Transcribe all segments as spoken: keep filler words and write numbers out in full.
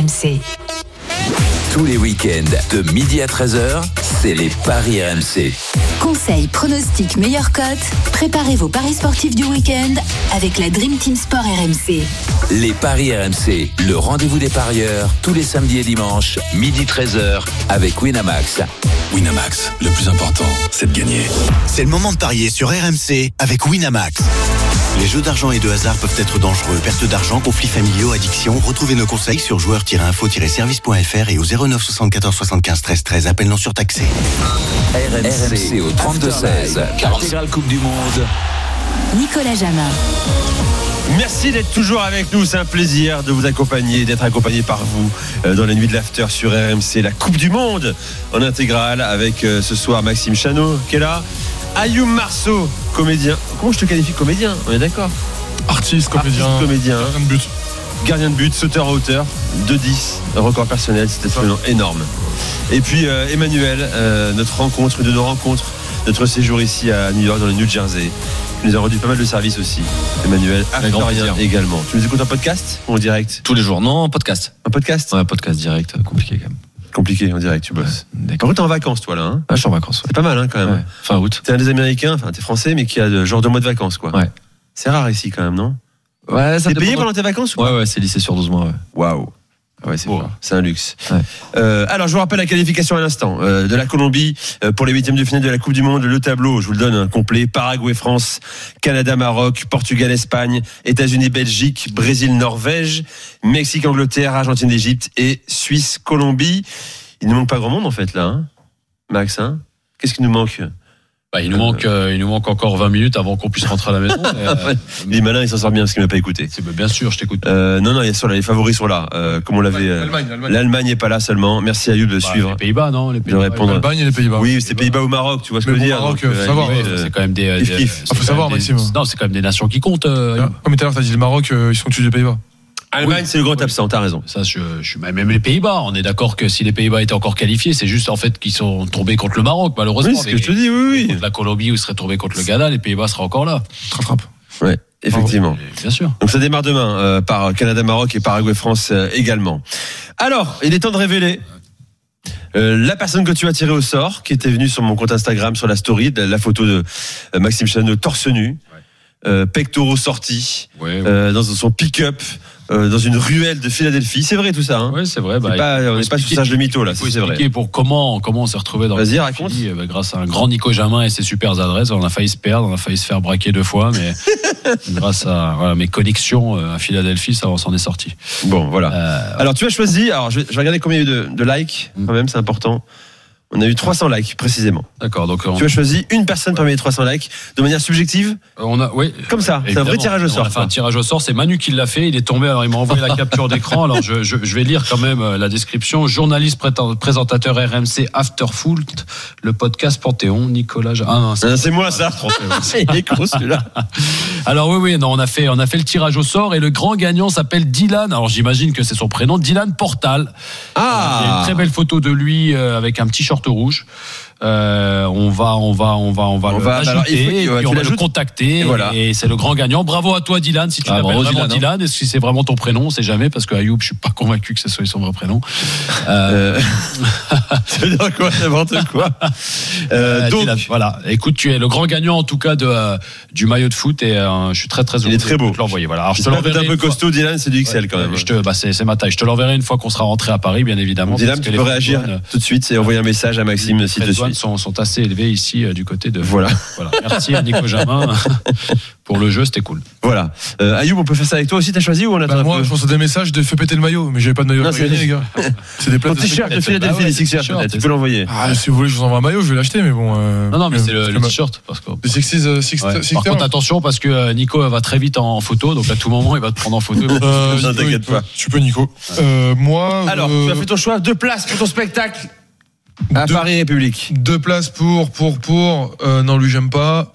C. Tous les week-ends, de midi à treize heures, c'est les Paris R M C. Conseils, pronostics, meilleures cotes. Préparez vos paris sportifs du week-end avec la Dream Team Sport R M C. Les Paris R M C, le rendez-vous des parieurs, tous les samedis et dimanches, midi treize heures, avec Winamax. Winamax, le plus important, c'est de gagner. C'est le moment de parier sur R M C avec Winamax. Les jeux d'argent et de hasard peuvent être dangereux. Perte d'argent, conflits familiaux, addiction. Retrouvez nos conseils sur joueurs tiret info tiret service point f r et au zéro neuf soixante-quatorze soixante-quinze treize treize. Appel non surtaxé. R M C au trente-deux seize. Intégrale Coupe du Monde. Nicolas Jamin. Merci d'être toujours avec nous, c'est un plaisir de vous accompagner, d'être accompagné par vous euh, dans la nuit de l'after sur R M C, la Coupe du Monde en intégrale avec euh, ce soir Maxime Chanot qui est là, Ayoub Marceau, comédien. Comment je te qualifie, comédien? On est d'accord? Artiste, comédien, Artiste, comédien, gardien de but, gardien de but, sauteur à hauteur, deux dix, record personnel, c'était absolument énorme. Et puis euh, Emmanuel, euh, notre rencontre, une de nos rencontres, notre séjour ici à New York dans le New Jersey. Tu nous as rendu pas mal de services aussi, Emmanuel. Afterien également. Tu nous écoutes en podcast ou en direct? Tous les jours, non, en podcast. Un podcast? Ouais, podcast direct, compliqué quand même. Compliqué en direct, tu bosses. Ouais, Par contre, t'es en vacances, toi, là. Hein, ah, je suis en vacances. Ouais. C'est pas mal, hein, quand même. Ouais. Fin août. T'es un des Américains, enfin, t'es français, mais qui a de, genre deux mois de vacances, quoi. Ouais. C'est rare ici, quand même, non? Ouais, ça T'es payé dépend... pendant tes vacances ou Ouais, pas? ouais, c'est lycée sur douze mois, ouais. Waouh. Ouais, c'est oh. fort. C'est un luxe. Ouais. Euh, alors, je vous rappelle la qualification à l'instant euh, de la Colombie euh, pour les huitièmes de finale de la Coupe du Monde. Le tableau, je vous le donne, hein, complet. Paraguay, France, Canada, Maroc, Portugal, Espagne, États-Unis, Belgique, Brésil, Norvège, Mexique, Angleterre, Argentine, Égypte et Suisse, Colombie. Il ne manque pas grand monde en fait là, hein, Max. Hein, qu'est-ce qui nous manque? Bah, il nous manque, euh, il nous manque encore vingt minutes avant qu'on puisse rentrer à la maison. Mais, euh, il est malin, il s'en sort bien parce qu'il m'a pas écouté. C'est, bah, bien sûr, je t'écoute. Euh, non, non, il y a sur là, les favoris sont là. Euh, comme on l'avait. Euh, L'Allemagne, l'Allemagne. L'Allemagne n'est pas là seulement. Merci à Ayoub de Bah, suivre. Les Pays-Bas, non, les De Pays-Bas. répondre. L'Allemagne et les Pays-Bas. Oui, c'est Pays-Bas ou Maroc, tu vois ce que Mais je veux bon, dire. Maroc, donc, faut euh, savoir. limite, Ouais, euh, c'est quand même des. kiff, des- kiff. c'est Ah, faut quand savoir, même des- Maxime. Non, c'est quand même des nations qui comptent. euh, Ah, mais tout à l'heure, t'as dit le Maroc, euh, ils sont au-dessus des Pays-Bas. Allemagne, c'est le grand absent. T'as raison. Ça, je, je suis même les Pays-Bas. On est d'accord que si les Pays-Bas étaient encore qualifiés, c'est juste en fait qu'ils sont tombés contre le Maroc, malheureusement. Oui, c'est ce que je te dis. Oui, oui. Contre la Colombie où ils seraient tombés contre le Ghana, les Pays-Bas seraient encore là. Rattrape. Ouais, effectivement. Et bien sûr. Donc ça démarre demain euh, par Canada-Maroc et Paraguay-France euh, également. Alors, il est temps de révéler euh, la personne que tu as tirée au sort, qui était venue sur mon compte Instagram, sur la story, de la photo de euh, Maxime Chanot torse nu, euh, pectoraux sortis, Ouais, ouais. euh, dans son pick-up, euh, dans une ruelle de Philadelphie. C'est vrai tout ça, hein? Ouais, c'est vrai. Bah, C'est pas, on n'est pas sous sage de mytho là, Il faut c'est vrai. expliquer pour comment, comment on s'est retrouvé dans Vas-y, le raconte. défi, bah, grâce à un grand Nico Jamin et ses super adresses. On a failli se perdre, on a failli se faire braquer deux fois, mais grâce à voilà, mes connexions euh, à Philadelphie, ça on s'en est sorti. Bon, voilà. Euh, Alors tu as choisi, alors je vais, je vais regarder combien il y a eu de, de likes, quand même, c'est important. On a eu trois cents likes précisément. D'accord, donc on, Tu as choisi une personne parmi les trois cents likes de manière subjective, on a, oui, comme ça. C'est un vrai évidemment. tirage au On sort. a fait un quoi. tirage au sort, c'est Manu qui l'a fait. Il est tombé, alors il m'a envoyé la capture d'écran. Alors je, je, je vais lire quand même euh, la description. Journaliste, préten- présentateur R M C After Foot, le podcast Panthéon, Nicolas. Ja- Ah non, Ah, c'est moi ça. trompé, ouais. Il est con celui-là. Alors oui, oui, non, on a fait, on a fait le tirage au sort et le grand gagnant s'appelle Dylan. Alors j'imagine que c'est son prénom, Dylan Portal. Il y a une Ah. très belle photo de lui euh, avec un petit short rouge. Euh, on va, on va, on va, on va On le va- ajouter, alors, il faut- et ouais, puis tu on va le l'ajoutes. contacter. Et voilà. Et c'est le grand gagnant. Bravo à toi, Dylan. Si tu Ah, l'appelles bravo, vraiment Dylan, Dylan, hein. est-ce que c'est vraiment ton prénom? On sait jamais parce que Ayoub, je suis pas convaincu que ce soit son vrai prénom. Euh, Euh, Ça veut dire quoi, n'importe quoi. Euh, euh, donc, Dylan, voilà. Écoute, tu es le grand gagnant en tout cas de euh, du maillot de foot et euh, je suis très très heureux Il est très beau. de te l'envoyer. Voilà. Alors je te j'espère que t'es l'enverrai. un peu une fois- costaud, Dylan, c'est du X L quand même. Je te, bah c'est, c'est ma taille. Je te l'enverrai une fois qu'on sera rentré à Paris, bien évidemment. Dylan, parce tu que peux les réagir frais de douane, tout de suite et envoyer un message à Maxime les s'il frais te de douane suit. sont, sont assez élevés ici euh, du côté de. Voilà. Voilà. Merci à Nico Jamin pour le jeu, c'était cool. Voilà. Euh, Ayoub, on peut faire ça avec toi aussi, t'as choisi ou on attend Bah, un moi, peu? je pense à des messages de fais péter le maillot, mais j'avais pas de maillot Non, pour c'est- gagner, les gars. C'est des Ton places de t-shirt de Bah Philadelphie, ouais, les Sixers, t-shirt, peut-être, tu c'est peux l'envoyer. Ah, si vous voulez, je vous envoie un maillot, je vais l'acheter, mais bon. euh, Non, non, mais c'est le, euh, le t-shirt. Parce que, Les Sixties, euh, Six- ouais. Sixers. Par contre, attention, parce que euh, Nico va très vite en photo, donc à tout moment, il va te prendre en photo. Euh, Non, Nico, t'inquiète tu peux- pas. Tu peux, Nico. Euh, moi. Alors, euh, tu as fait ton choix, deux places pour ton spectacle à Deux- Paris République. Deux places pour, pour, pour. Euh, non, lui, j'aime pas.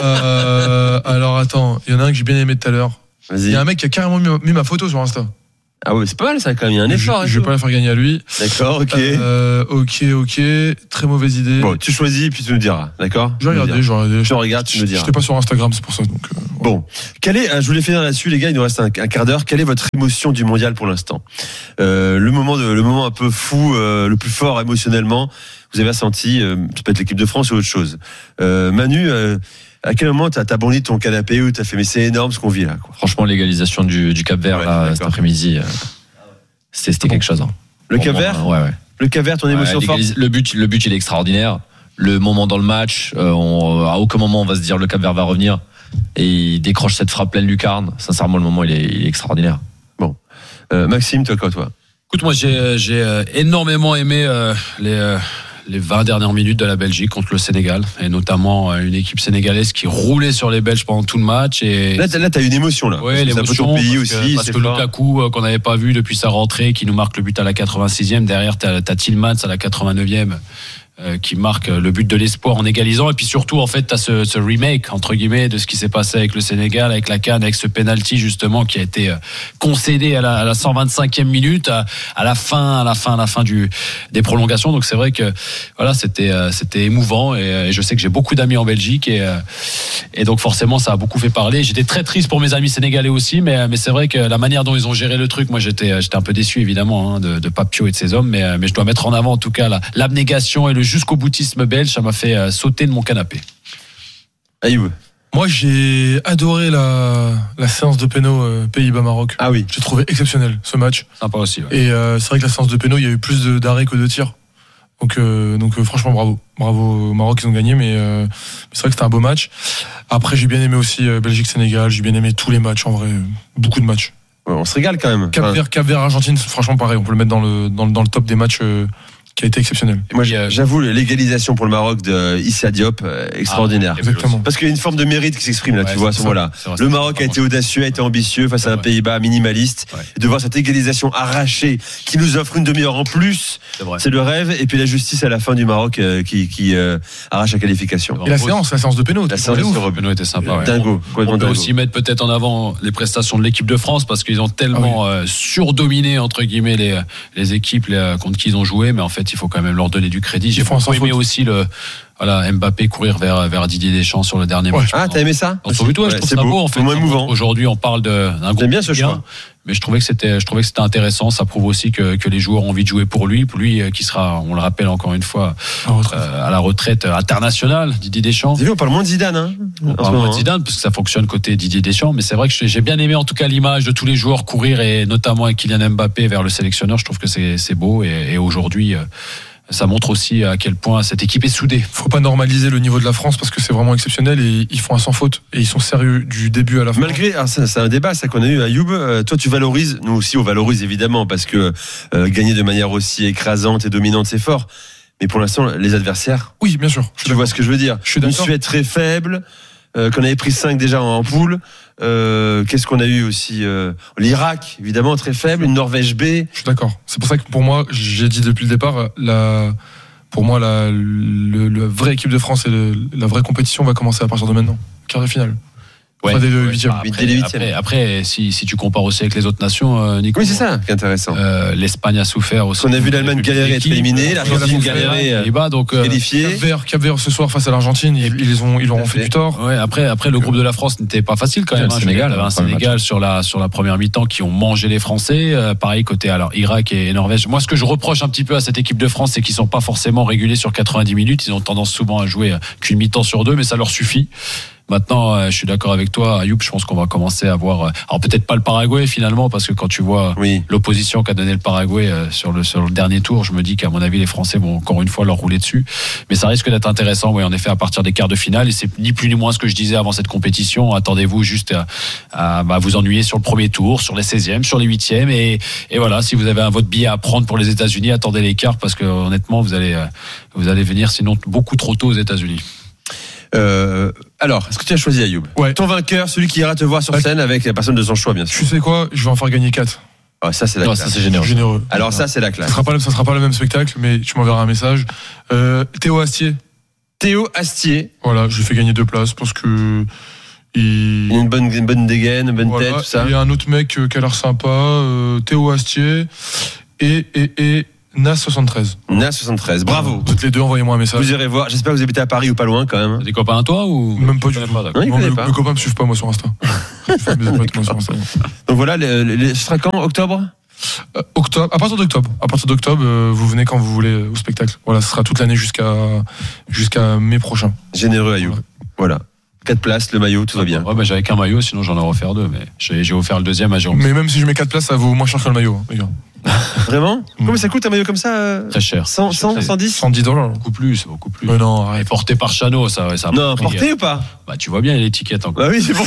Euh, alors, attends, il y en a un que j'ai bien aimé tout à l'heure. Il Vas-y. y a un mec qui a carrément mis, mis ma photo sur Insta. Ah ouais, c'est pas mal ça quand même, il y a un effort. Je, je vais pas la faire gagner à lui. D'accord, ok. Euh, ok, ok. Très mauvaise idée. Bon, tu choisis puis tu nous diras, d'accord? Je vais regarder, je vais regarder. Je regarde, tu me diras. J'étais pas sur Instagram, c'est pour ça. Donc, euh, bon, quel est, je voulais finir là-dessus, les gars, il nous reste un, un quart d'heure. Quelle est votre émotion du mondial pour l'instant? euh, Le moment, de, le moment un peu fou, euh, le plus fort émotionnellement, vous avez senti, euh, ça peut être l'équipe de France ou autre chose. Euh, Manu, euh, à quel moment t'as, t'as bondi ton canapé ou t'as fait mais c'est énorme ce qu'on vit là, quoi. Franchement, l'égalisation du, du Cap-Vert Ouais, là, d'accord. cet après-midi, euh, c'était, c'était quelque chose. Hein. Le Pour Cap-Vert, moi, ouais, ouais. le Cap-Vert, ton émotion Ouais, forte. le but, le but, il est extraordinaire. Le moment dans le match, euh, on, à aucun moment on va se dire le Cap-Vert va revenir. Et il décroche cette frappe pleine lucarne. Sincèrement, le moment, il est, il est extraordinaire. Bon, euh, Maxime, toi quoi, toi? Écoute, moi j'ai, j'ai euh, énormément aimé euh, les, euh, les vingt dernières minutes de la Belgique contre le Sénégal, et notamment euh, une équipe sénégalaise qui roulait sur les Belges pendant tout le match. Et Là, t'as, là, t'as une émotion là. ouais, Parce que c'est un peu l'émotion, ton pays parce que, aussi. parce c'est que fort. Lukaku, euh, qu'on n'avait pas vu depuis sa rentrée, qui nous marque le but à la quatre-vingt-sixième. Derrière, t'as, t'as Tillmans à la quatre-vingt-neuvième. Euh, qui marque le but de l'espoir en égalisant, et puis surtout en fait t'as ce, ce remake entre guillemets de ce qui s'est passé avec le Sénégal, avec la CAN, avec ce penalty justement qui a été euh, concédé à la, à la cent vingt-cinquième minute, à, à la fin, à la fin, à la fin du des prolongations. Donc c'est vrai que voilà, c'était euh, c'était émouvant, et, et je sais que j'ai beaucoup d'amis en Belgique, et euh, et donc forcément ça a beaucoup fait parler. J'étais très triste pour mes amis sénégalais aussi, mais mais c'est vrai que la manière dont ils ont géré le truc, moi j'étais j'étais un peu déçu évidemment hein, de, de Papio et de ses hommes, mais mais je dois mettre en avant en tout cas la, l'abnégation et le jusqu'au boutisme belge. Ça m'a fait euh, sauter de mon canapé. Ayoub. moi, j'ai adoré la, la séance de péno euh, Pays-Bas-Maroc. Ah oui. J'ai trouvé exceptionnel ce match. Sympa aussi. Ouais. Et euh, c'est vrai que la séance de péno, il y a eu plus de, d'arrêts que de tirs. Donc, euh, donc euh, franchement, bravo. Bravo au Maroc, ils ont gagné, mais, euh, mais c'est vrai que c'était un beau match. Après, j'ai bien aimé aussi euh, Belgique-Sénégal. J'ai bien aimé tous les matchs, en vrai. euh, Beaucoup de matchs. Ouais, on se régale quand même. Enfin, Cap-Vert, Cap-Vert, Argentine, franchement, pareil. On peut le mettre dans le, dans, le- dans le top des matchs euh, qui a été exceptionnel. moi, Puis, euh, j'avoue, l'égalisation pour le Maroc de Issa Diop, euh, extraordinaire. Ah, Exactement. Parce qu'il y a une forme de mérite qui s'exprime là, Ouais, tu vois, à c'est ce ça. moment-là. C'est vrai, Le c'est Maroc a vraiment été audacieux, a été ambitieux face à un Ouais. Pays-Bas minimaliste. Ouais. Et de voir cette égalisation arrachée qui nous offre une demi-heure en plus, C'est vrai. c'est le rêve. Et puis la justice à la fin du Maroc euh, qui, qui euh, arrache la qualification. Et la séance, la séance de péno. La tu séance vois, de c'est ouf. Europe. Le était sympa. Ouais. Dingo, On complètement peut dingo. aussi mettre peut-être en avant les prestations de l'équipe de France, parce qu'ils ont tellement euh, surdominé entre guillemets les les équipes les, contre qui ils ont joué, mais en fait il faut quand même leur donner du crédit. J'ai Ils font beaucoup sans aimé faute. aussi le voilà Mbappé courir vers vers Didier Deschamps sur le dernier Ouais. match. Ah, t'as aimé ça? Dans son but, ouais, je Ouais, trouve c'est ça beau. beau en fait. C'est moins émouvant. Aujourd'hui, on parle de, d'un groupe J'aime bien ce bien, choix. mais je trouvais que c'était, je trouvais que c'était intéressant. Ça prouve aussi que, que les joueurs ont envie de jouer pour lui, pour lui euh, qui sera, on le rappelle encore une fois, La retraite. euh, à la retraite internationale, Didier Deschamps. Vous avez vu, on parle moins de Zidane, hein, On en ce parle moment, moins de hein. Zidane parce que ça fonctionne côté Didier Deschamps, mais c'est vrai que j'ai j'ai bien aimé en tout cas l'image de tous les joueurs courir, et notamment avec Kylian Mbappé vers le sélectionneur. Je trouve que c'est, c'est beau, et, et aujourd'hui, euh, ça montre aussi à quel point cette équipe est soudée. Faut pas normaliser le niveau de la France parce que c'est vraiment exceptionnel et ils font un sans faute et ils sont sérieux du début à la fin. Malgré, alors ça, c'est un débat ça qu'on a eu à Youb. Euh, toi, tu valorises, nous aussi, on valorise évidemment parce que euh, gagner de manière aussi écrasante et dominante, c'est fort. Mais pour l'instant, les adversaires, Oui, bien sûr. Je suis tu d'accord. vois ce que je veux dire. Je suis Une d'accord. Suède très faible, euh, qu'on avait pris cinq déjà en, en poule. Euh, qu'est-ce qu'on a eu aussi euh, l'Irak, évidemment, très faible. Une Norvège B. Je suis d'accord. C'est pour ça que pour moi, j'ai dit depuis le départ, la, pour moi, la, le, le vraie équipe de France et le- la vraie compétition va commencer à partir de maintenant. Quart de finale. Enfin, des huitièmes. Bah, Dès après, les huitièmes. après, après, si, si tu compares aussi avec les autres nations, euh, Nico. Oui, c'est ça qui est intéressant. Euh, L'Espagne a souffert aussi. On a vu l'Allemagne galérer, être éliminée, l'Argentine galérer, euh, Pays-Bas, donc. euh, Qualifié. Cap-Vert, Cap-Vert ce soir face à l'Argentine, ils, ils les ont, ils leur ont Tout à fait fait. du tort. Ouais, après, après le groupe de la France n'était pas facile quand Ouais, même. le hein. Sénégal, Je veux dire, hein, t'avais un pas le Sénégal sur la sur la première mi-temps qui ont mangé les Français. Euh, pareil côté alors Irak et Norvège. Moi, ce que je reproche un petit peu à cette équipe de France, c'est qu'ils sont pas forcément régulés sur quatre-vingt-dix minutes. Ils ont tendance souvent à jouer euh, qu'une mi-temps sur deux, mais ça leur suffit. Maintenant, euh, je suis d'accord avec toi, Ayoub. Je pense qu'on va commencer à voir. euh, alors peut-être pas le Paraguay finalement, parce que quand tu vois Oui. l'opposition qu'a donné le Paraguay euh, sur le sur le dernier tour, je me dis qu'à mon avis les Français vont encore une fois leur rouler dessus. Mais ça risque d'être intéressant, oui, en effet, à partir des quarts de finale. Et c'est ni plus ni moins ce que je disais avant cette compétition. Attendez-vous juste à, à bah, vous ennuyer sur le premier tour, sur les seizièmes, sur les huitièmes, et, et voilà. Si vous avez un votre billet à prendre pour les États-Unis, attendez les quarts, parce que honnêtement, vous allez euh, vous allez venir sinon beaucoup trop tôt aux États-Unis. Euh, alors, est-ce que tu as choisi Ayoub? Ouais. Ton vainqueur, celui qui ira te voir sur Ouais. scène avec la personne de son choix, bien sûr. Tu sais quoi? Je vais en faire gagner quatre. Ah, ça, c'est la Non, classe. ça c'est généreux. Généreux. Alors, ça, c'est la Ça classe. sera pas, le- ça sera pas le même spectacle, mais tu m'enverras un message. Euh, Théo Astier. Théo Astier. Voilà, je lui fais gagner deux places parce que Il... Il a une bonne, une bonne dégaine, une bonne voilà. tête, tout ça. Il y a un autre mec euh, qui a l'air sympa, euh, Théo Astier et, et, et N A S soixante-treize. N A S soixante-treize, bravo. Toutes les deux, envoyez-moi un message. Vous irez voir. J'espère que vous habitez à Paris ou pas loin quand même. T'as des copains à toi ou Même pas du tout. Pas, Non, il Non, connaît mes, pas. mes copains me suivent pas moi sur Insta. Je fais mes potes, moi, sur Insta. Donc voilà, les, les, ce sera quand, octobre Euh, octobre, à partir d'octobre. À partir d'octobre, euh, vous venez quand vous voulez euh, au spectacle. Voilà, ce sera toute l'année jusqu'à jusqu'à mai prochain. Généreux Ayoub. Ouais. Voilà. Quatre places, le maillot, tout va bien. Ouais, bah, j'avais qu'un maillot, sinon j'en aurais offert deux. Mais j'ai, j'ai offert le deuxième à Jérôme. Mais même si je mets quatre places, ça vaut moins cher que le maillot, hein, les gars. Vraiment Mm. Combien ça coûte un maillot comme ça euh, Très cher. cent, cent, cent dix cent dix dollars. Beaucoup plus, beaucoup plus. Mais non, Et arrête. porté par Chano, ça, ouais, ça. a Non, pris, porté euh, ou pas Bah, tu vois bien l'étiquette encore. Bah oui, c'est bon.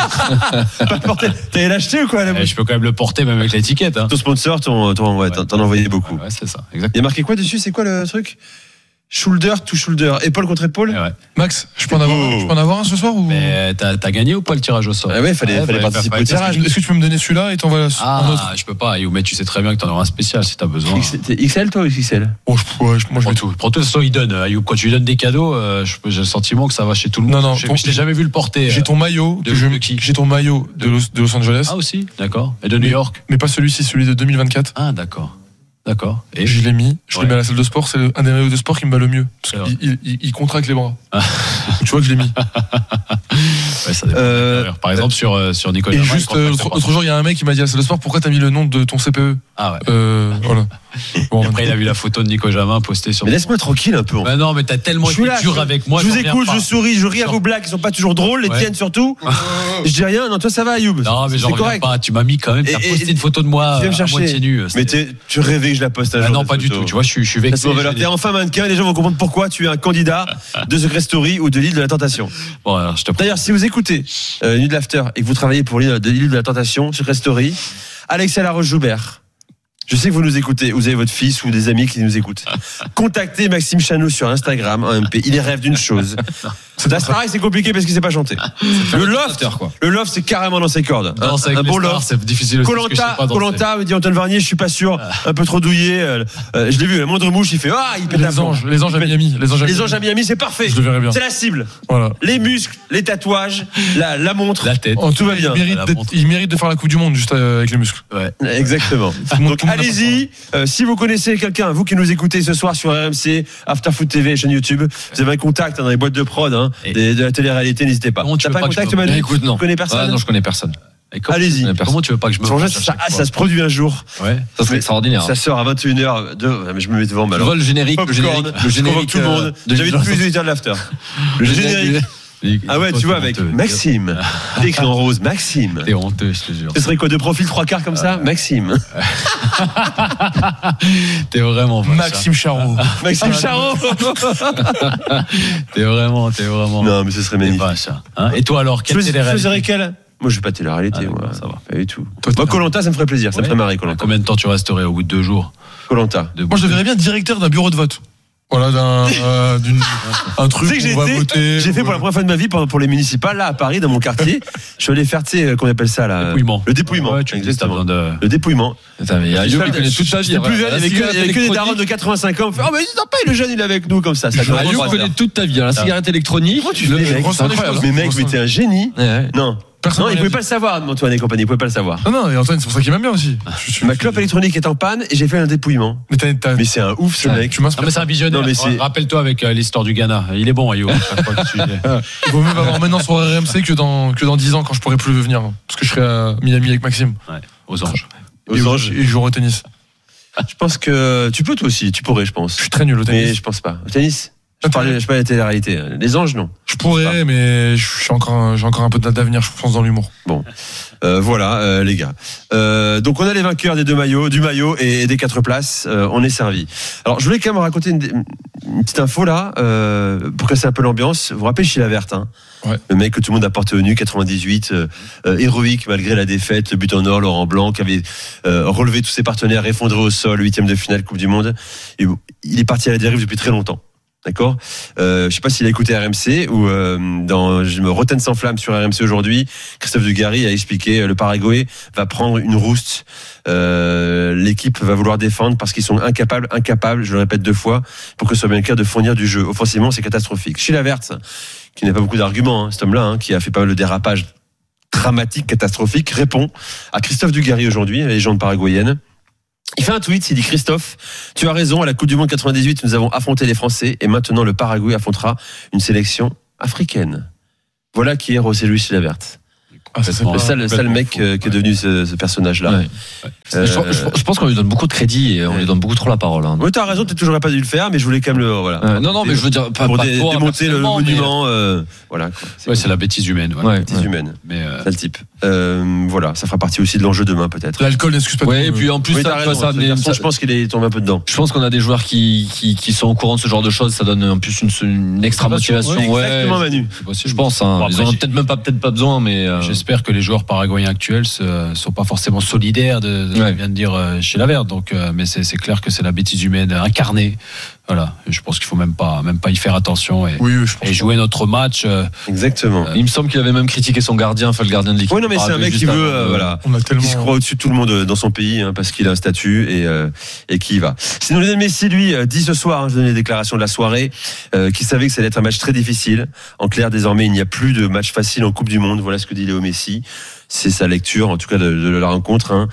Pas porté. T'allais l'acheter ou quoi là Eh, je peux quand même le porter même avec l'étiquette. Hein. Ton sponsor, ton, ton, ouais, t'en, t'en as envoyé beaucoup. Ouais, c'est ça, Il exact. y a marqué quoi dessus? C'est quoi le truc? Shoulder to shoulder, épaule contre épaule. Ouais, ouais. Max, je peux en avoir, Oh. je peux en avoir un ce soir ou... Mais t'as, t'as gagné ou pas le tirage au sort? Ah ouais, fallait, Ouais, fallait fallait participer faire- au fallait- tirage. Est-ce que tu peux me donner celui-là et t'envoies un autre? Ah, je peux pas. Mais tu sais très bien que t'en auras un spécial si t'as besoin. X- T'es X L toi ou X L? Oh, je, ouais, je- moi je Prends vais tout. Prends tout. De toute façon, il donne. Ayoub, quand tu lui donnes des cadeaux, euh, je- j'ai le sentiment que ça va chez tout le monde. Non, non, je, ton- je t'ai jamais vu le porter. J'ai euh. ton maillot de- que je- de qui j'ai ton maillot de Los, de Los Angeles, Ah, aussi? D'accord. Et de New Mais- York? mais pas celui-ci, celui de deux mille vingt-quatre. Ah, d'accord. D'accord. Et Je l'ai mis, je Ouais. l'ai mis à la salle de sport, c'est le- un des maillots de sport qui me va le mieux. Parce Alors. qu'il il, il, il contracte les bras. Ah. Donc, tu vois que je l'ai mis. ouais, ça dépend. Euh, Par exemple, sur, euh, sur Nicolas. Et Jamin, juste, il euh, contracte l'autre pas. l'autre jour, il y a un mec qui m'a dit à la salle de sport, pourquoi t'as mis le nom de ton C P E? Ah ouais. Euh, voilà. Bon, Et après, il a vu la photo de Nico Jamin postée sur. Mais laisse-moi tranquille un peu. en fait. Bah non, mais t'as tellement Je suis été là, dur je- avec moi. je vous j'en reviens écoute, pas. je souris, je ris à J'en- vos blagues qui sont pas toujours drôles, les Ouais. tiennes surtout. Je dis rien, non, toi ça va, Ayoub. Non, mais c'est j'en reviens correct. pas. Tu m'as mis quand même. Et- T'as et- posté une photo de moi Tu viens me à chercher. moitié nu. Mais c'était- t'es- tu rêvais que je la poste un Ah jour. non, cette pas du photo. tout. Tu vois, je suis, je suis Ça vexé. se révèle. T'es enfin mannequin, les gens vont comprendre pourquoi tu es un candidat de Secret Story ou de l'île de la Tentation. Bon, alors, je te D'ailleurs, si vous écoutez euh, Nuit de l'After et que vous travaillez pour l'île de, l'île de la Tentation, Secret Story, Alexia Laroche-Joubert, je sais que vous nous écoutez, vous avez votre fils ou des amis qui nous écoutent. Contactez Maxime Chano sur Instagram, en M P. Il rêve d'une chose. La Starac, c'est compliqué parce qu'il sait pas chanter. Le loft, quoi. le loft, c'est carrément dans ses cordes. Non, c'est un, avec un les bon stars, loft. c'est difficile aussi. parce que je sais Colanta, pas danser. Colanta, me dit Antoine Varnier, je suis pas sûr, un peu trop douillé. euh, euh, je l'ai vu, la moindre mouche, il fait ah, il pète un Les plomb. anges, les anges à Miami. Les anges à Les Miami. anges à Miami, c'est parfait. Je le verrai bien. C'est la cible. Voilà. Les muscles, les tatouages, la, la montre. La tête. En Tout va bien. Il mérite, La d'être- montre. il mérite de faire la Coupe du Monde juste euh, avec les muscles. Ouais. Exactement. le monde- Donc tout le monde allez-y. Euh, si vous connaissez quelqu'un, vous qui nous écoutez ce soir sur R M C, After Foot T V, chaîne YouTube, vous avez un contact hein, dans les boîtes de prod, hein, Et- des- de la télé-réalité, n'hésitez pas. Comment tu T'as veux pas un pas que contact, je me- Manu? Écoute, non. Tu connais personne? Ah, non, je connais personne. Et comment- Allez-y. Comment tu veux pas que je me Franchement, fasse à ça, chaque ça fois se produit un jour. Ouais. Ça serait Mais extraordinaire. Ça sort à vingt et une heures. De... ah, mais je me mets devant, Tu malheureusement. vois le générique, le générique, Popcorn, le je convoque générique tout le monde. euh, de J'invite plus les auditeurs de l'after. Le générique. Ah ouais, tu vois, avec Maxime. T'es écrit en rose, Maxime. T'es honteux, je te jure. Ce serait quoi, de profil trois quarts comme ça? Maxime. T'es vraiment vache, Maxime Charot. Maxime Charot. hein. T'es vraiment, t'es vraiment. Non, mais ce serait T'es magnifique. vache, hein. Et toi alors, quelle Je télé-réalité choisirais quelle? Moi, je vais pas télé-réalité, Ah, moi. d'accord, ça va. Pas du tout. Toi, Moi, t'es- Colanta, ça me ferait plaisir. Ça me Ouais. ferait marrer, Colanta. Combien de temps tu resterais au bout de deux jours? Colanta. De- Moi, je deviendrais bien directeur d'un bureau de vote. Voilà, d'un, euh, d'une, un Tu truc sais que j'ai où on va été- voter. j'ai fait pour la première fois de ma vie pour, pour les municipales, là, à Paris, dans mon quartier. Je suis allé faire, tu sais, qu'on appelle ça, là. Dépouillement. Le dépouillement. Ouais, tu me dis, t'as exactement. besoin de. Le dépouillement. Putain, mais Ayoub, il connaît toute ta vie. J'étais plus ouais. jeune, il y La avait que, cigarette il y avait que des darons électronique. de quatre-vingt-cinq ans. On fait, oh, mais dis pas, le jeune, il est avec nous, comme ça. ça doit Ayoub vraiment connaît faire. toute ta vie. hein. La cigarette électronique. Comment tu le fais, mec, mec c'est incroyable. Mais mec, mais t'es un génie. Ouais, ouais. Non. Personne Non, n'a il pouvait rien pas le savoir, Antoine et compagnie, il pouvait pas le savoir. dit. Non, non, et Antoine, c'est pour ça qu'il m'aime bien aussi. Je suis- Ma clope électronique est en panne et j'ai fait un dépouillement. Mais t'as, t'as- Mais c'est un ouf, ce tu- mec. Tu m'inspires. Ah, mais c'est un visionnaire. Non, mais c'est- Rappelle-toi avec euh, l'histoire du Ghana. Il est bon, Ayoub. à chaque fois que tu- Il vaut mieux m'avoir maintenant sur R M C que dans, que dans dix ans quand je pourrai plus venir. Parce que je serai à Miami avec Maxime. Ouais, aux anges. Aux et, anges. Et je jouerai au tennis. Je pense que tu peux toi aussi, tu pourrais, je pense. Je suis très nul au Mais tennis. je pense pas. Au tennis Je Attends. parlais, je parlais de la télé-réalité. Les anges, non. Je pourrais, mais je suis encore, un- j'ai encore un peu d'avenir, je pense, dans l'humour. Euh, voilà, euh, les gars. Euh, donc on a les vainqueurs des deux maillots, du maillot et des quatre places. Euh, on est servi. Alors je voulais quand même raconter une, une petite info là euh, pour casser un peu l'ambiance. Vous vous rappelez Sheila Vert, hein, Ouais. le mec que tout le monde a porté au nu, quatre-vingt-dix-huit, euh, euh, héroïque malgré la défaite, le but en or, Laurent Blanc qui avait euh, relevé tous ses partenaires, effondré au sol, huitième de finale Coupe du Monde. Et il est parti à la dérive depuis très longtemps. D'accord. Euh, je sais pas s'il a écouté R M C ou euh, dans je me Rotten sans flamme sur R M C aujourd'hui. Christophe Dugarry a expliqué euh, le Paraguay va prendre une rouste. Euh, l'équipe va vouloir défendre parce qu'ils sont incapables, incapables, je le répète deux fois, pour que ce soit bien clair, de fournir du jeu. Offensivement, c'est catastrophique. Chilavert, qui n'a pas beaucoup d'arguments, hein, cet homme-là, hein, qui a fait pas mal de dérapages dramatiques, catastrophiques, répond à Christophe Dugarry aujourd'hui, la légende paraguayenne. Il fait un tweet, il dit: Christophe, tu as raison, à la Coupe du Monde quatre-vingt-dix-huit, nous avons affronté les Français et maintenant le Paraguay affrontera une sélection africaine. Voilà qui est José Luis Chilavert. Ah, ça, c'est le sale, sale mec euh, qui est devenu ce, ce personnage-là. Ouais. Ouais. Euh, je, je, je pense qu'on lui donne beaucoup de crédit et on lui donne beaucoup trop la parole. Hein. Oui, t'as raison, peut-être que j'aurais pas dû le faire, mais je voulais quand même le. Voilà. Euh, non, non, mais je veux dire, pas, pour pas dé, toi, démonter le monument. Mais... Euh, voilà. Quoi. C'est, ouais, c'est la bêtise humaine. Ouais. Ouais, bêtise ouais. humaine. Mais euh... c'est le type. Euh, voilà, ça fera partie aussi de l'enjeu demain, peut-être. L'alcool n'excuse pas. Ouais, et puis en plus, oui, ça, raison, ça, ça, ça, je pense qu'il est tombé un peu dedans. Je pense qu'on a des joueurs qui, qui, qui sont au courant de ce genre de choses. Ça donne en plus une, une extra motivation. Ouais, ouais, exactement, Manu. Je pense. Hein, bon, après, ils en ont peut-être même pas, peut-être pas besoin, mais euh... j'espère que les joueurs paraguayens actuels ne sont pas forcément solidaires de, de ouais. ce que vient de dire euh, Chilavert. Donc, euh, mais c'est, c'est clair que c'est la bêtise humaine incarnée. Voilà, je pense qu'il faut même pas, même pas y faire attention et, oui, je pense et jouer notre match. Euh, Exactement. Euh, il me semble qu'il avait même critiqué son gardien, enfin le gardien de l'équipe. Oui, non, mais c'est un mec qui veut, euh, voilà, on a tellement... qui se croit au-dessus de tout le monde dans son pays, hein, parce qu'il a un statut et euh, et qui y va. Sinon, Lionel Messi, lui, dit ce soir, hein, je donnais les déclarations de la soirée, euh, qui savait que ça allait être un match très difficile. En clair, désormais, il n'y a plus de match facile en Coupe du Monde. Voilà ce que dit Léo Messi. C'est sa lecture, en tout cas, de, de la rencontre. Hein.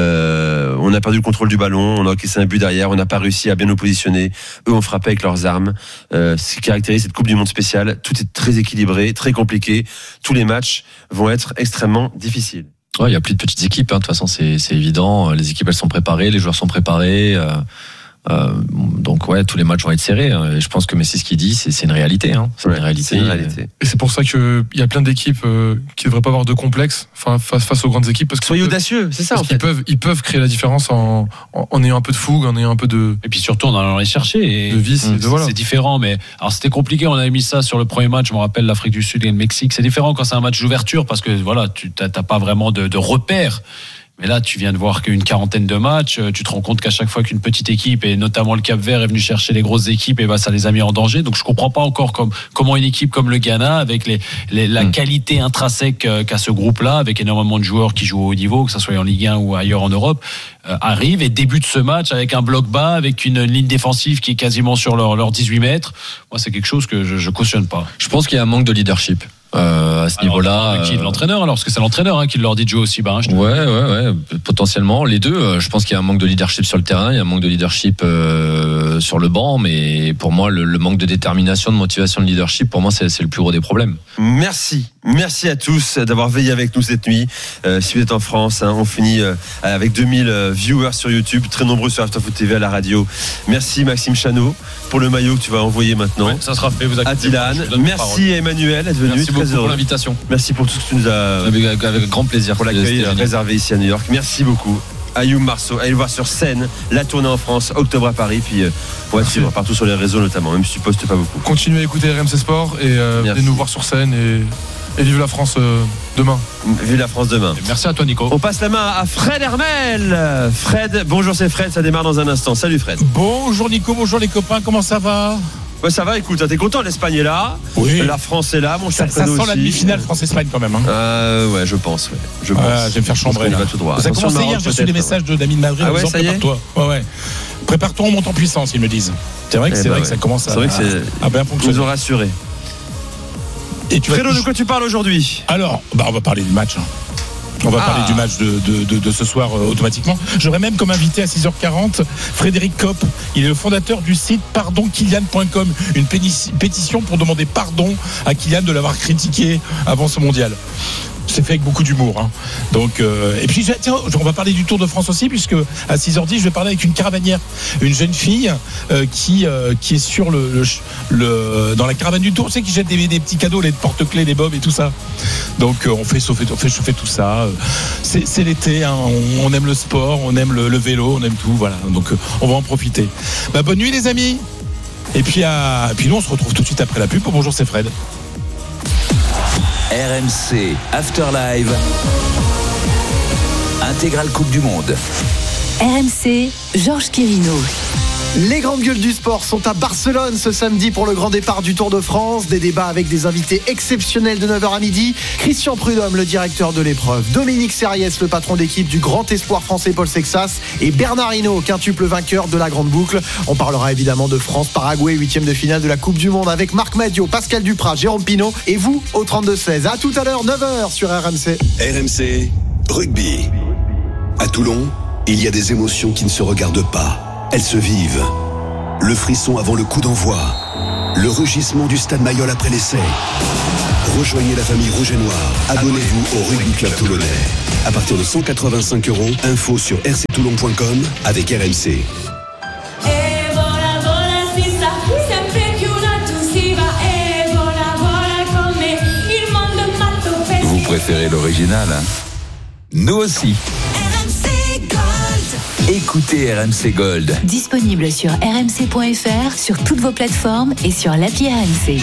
Euh, on a perdu le contrôle du ballon, on a encaissé un but derrière, on n'a pas réussi à bien nous positionner. Eux ont frappé avec leurs armes. Euh, ce qui caractérise cette Coupe du Monde spéciale, tout est très équilibré, très compliqué. Tous les matchs vont être extrêmement difficiles. Ouais, il y a plus de petites équipes. Hein. De toute façon, c'est, c'est évident. Les équipes, elles sont préparées, les joueurs sont préparés. Euh... Euh, donc ouais, tous les matchs vont être serrés. Hein, et je pense que Messi, ce qu'il dit, c'est, c'est une réalité. Hein, c'est, ouais, une réalité c'est une réalité. Et c'est pour ça qu'il y a plein d'équipes euh, qui ne devraient pas avoir de complexe face, face aux grandes équipes. Parce que soyez audacieux, c'est ça. En fait. Ils peuvent, ils peuvent créer la différence en, en, en ayant un peu de fougue, en ayant un peu de. Et puis surtout en allant les chercher. Et de vice. Mmh, de, voilà. C'est différent, mais alors c'était compliqué. On avait mis ça sur le premier match. Je me rappelle l'Afrique du Sud et le Mexique. C'est différent quand c'est un match d'ouverture parce que voilà, tu t'as, t'as pas vraiment de, de repères. Mais là, tu viens de voir qu'une quarantaine de matchs, tu te rends compte qu'à chaque fois qu'une petite équipe, et notamment le Cap-Vert, est venue chercher les grosses équipes, et ben ça les a mis en danger. Donc je comprends pas encore comme, comment une équipe comme le Ghana, avec les, les, la mmh. qualité intrinsèque qu'a ce groupe-là, avec énormément de joueurs qui jouent au haut niveau, que ce soit en Ligue un ou ailleurs en Europe, euh, arrive et débute ce match avec un bloc bas, avec une ligne défensive qui est quasiment sur leur, leur dix-huit mètres. Moi, c'est quelque chose que je, je cautionne pas. Je pense qu'il y a un manque de leadership. Euh, à ce alors, niveau-là, qui euh... l'entraîneur alors parce que c'est l'entraîneur hein, qui leur dit de jouer aussi bas. Hein, ouais, ouais, ouais, potentiellement les deux. Euh, je pense qu'il y a un manque de leadership sur le terrain, il y a un manque de leadership euh, sur le banc, mais pour moi, le, le manque de détermination, de motivation, de leadership, pour moi, c'est, c'est le plus gros des problèmes. Merci, merci à tous d'avoir veillé avec nous cette nuit. Euh, si vous êtes en France, hein, on finit euh, avec deux mille viewers sur YouTube, très nombreux sur AfterFoot T V à la radio. Merci Maxime Chanot pour le maillot que tu vas envoyer maintenant. Ouais, ça sera fait. Vous à Dylan. Merci à Emmanuel d'être venu. Merci beaucoup pour l'invitation. Merci pour tout ce que tu nous as. Avec, avec grand plaisir. Pour l'accueil réservé ici à New York. Merci beaucoup. Ayoub Marceau, allez le voir sur scène, la tournée en France, octobre à Paris, puis euh, on va suivre partout sur les réseaux notamment, même si tu postes pas beaucoup. Continuez à écouter R M C Sport et euh, venez nous voir sur scène et, et vive la France euh, demain. Vive la France demain. Et merci à toi Nico. On passe la main à Fred Hermel. Fred, bonjour, c'est Fred, ça démarre dans un instant. Salut Fred. Bonjour Nico, bonjour les copains, comment ça va ? Ouais, ça va, écoute, t'es content, l'Espagne est là, oui. La France est là, mon cher Ça, ça sent aussi. La demi-finale France-Espagne quand même. Hein. Euh, ouais, je pense, ouais. Je pense. Ah, je vais me faire chambrer là. Tout droit. Ça a commencé hier, j'ai reçu des messages de Damien Madrid. Ah ouais, ça y est. Prépare-toi. Ouais, ouais. Prépare-toi, on monte en puissance, ils me disent. C'est vrai que, eh c'est, bah vrai ouais. que ça commence à, c'est vrai que c'est... à bien fonctionner. Ils nous ont rassurés. Et tu Fredo, vas... de quoi tu parles aujourd'hui ? Alors, bah, on va parler du match. Hein. On va ah. parler du match de, de, de, de ce soir euh, automatiquement. J'aurais même comme invité à six heures quarante Frédéric Kopp. Il est le fondateur du site pardon kylian point com, une pétition pour demander pardon à Kylian de l'avoir critiqué avant ce mondial. C'est fait avec beaucoup d'humour. Hein. Donc, euh, et puis, tiens, on va parler du Tour de France aussi, puisque à six heures dix, je vais parler avec une caravanière, une jeune fille euh, qui, euh, qui est sur le, le, le, dans la caravane du Tour, tu sais, qui jette des, des petits cadeaux, les porte-clés, les bobs et tout ça. Donc, euh, on fait chauffer, on fait chauffer tout ça. C'est, c'est l'été, hein, on, on aime le sport, on aime le, le vélo, on aime tout. Voilà. Donc, euh, on va en profiter. Bah, bonne nuit, les amis. Et puis, à, et puis, nous, on se retrouve tout de suite après la pub. Bonjour, c'est Fred. R M C After Live Intégrale Coupe du Monde. R M C, Georges Quirino. Les grandes gueules du sport sont à Barcelone ce samedi pour le grand départ du Tour de France. Des débats avec des invités exceptionnels de neuf heures à midi. Christian Prudhomme, le directeur de l'épreuve. Dominique Serriès, le patron d'équipe du grand espoir français Paul Sexas. Et Bernard Hinault, quintuple vainqueur de la grande boucle. On parlera évidemment de France-Paraguay, huitième de finale de la Coupe du Monde avec Marc Madiot, Pascal Duprat, Jérôme Pinault et vous au trente-deux seize. À tout à l'heure, neuf heures sur R M C. R M C, rugby. À Toulon, il y a des émotions qui ne se regardent pas. Elles se vivent. Le frisson avant le coup d'envoi. Le rugissement du stade Mayol après l'essai. Rejoignez la famille rouge et noire. Abonnez-vous au Rugby Club Toulonnais. À partir de cent quatre-vingt-cinq euros, info sur r c toulon point com avec R M C. Vous préférez l'original, hein? Nous aussi. Écoutez R M C Gold. Disponible sur r m c point f r, sur toutes vos plateformes et sur l'appli R M C.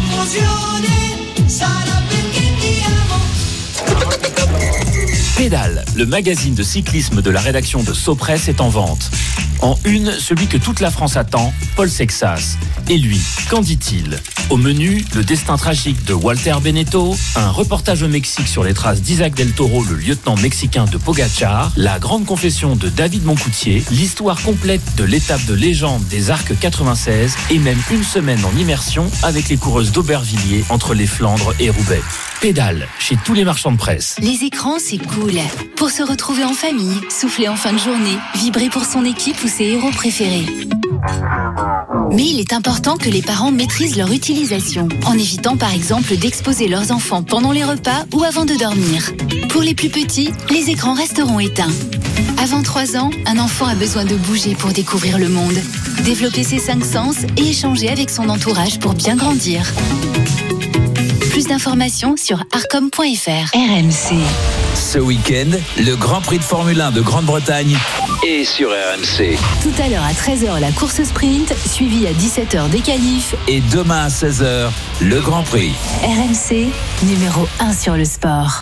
Pédale, le magazine de cyclisme de la rédaction de Sopress est en vente. En une, celui que toute la France attend, Paul Sexas. Et lui, qu'en dit-il ? Au menu, le destin tragique de Walter Benetto, un reportage au Mexique sur les traces d'Isaac Del Toro, le lieutenant mexicain de Pogacar, la grande confession de David Moncoutier, l'histoire complète de l'étape de légende des Arcs quatre-vingt-seize et même une semaine en immersion avec les coureuses d'Aubervilliers entre les Flandres et Roubaix. Pédale, chez tous les marchands de presse. Les écrans, c'est cool. Pour se retrouver en famille, souffler en fin de journée, vibrer pour son équipe ou ses héros préférés. Mais il est important que les parents maîtrisent leur utilisation, en évitant par exemple d'exposer leurs enfants pendant les repas ou avant de dormir. Pour les plus petits, les écrans resteront éteints. Avant trois ans, un enfant a besoin de bouger pour découvrir le monde, développer ses cinq sens et échanger avec son entourage pour bien grandir. Plus d'informations sur arcom point f r. R M C. Ce week-end, le Grand Prix de Formule un de Grande-Bretagne est sur R M C. Tout à l'heure à treize heures, la course sprint, suivie à dix-sept heures des qualifs. Et demain à seize heures, le Grand Prix. R M C, numéro un sur le sport.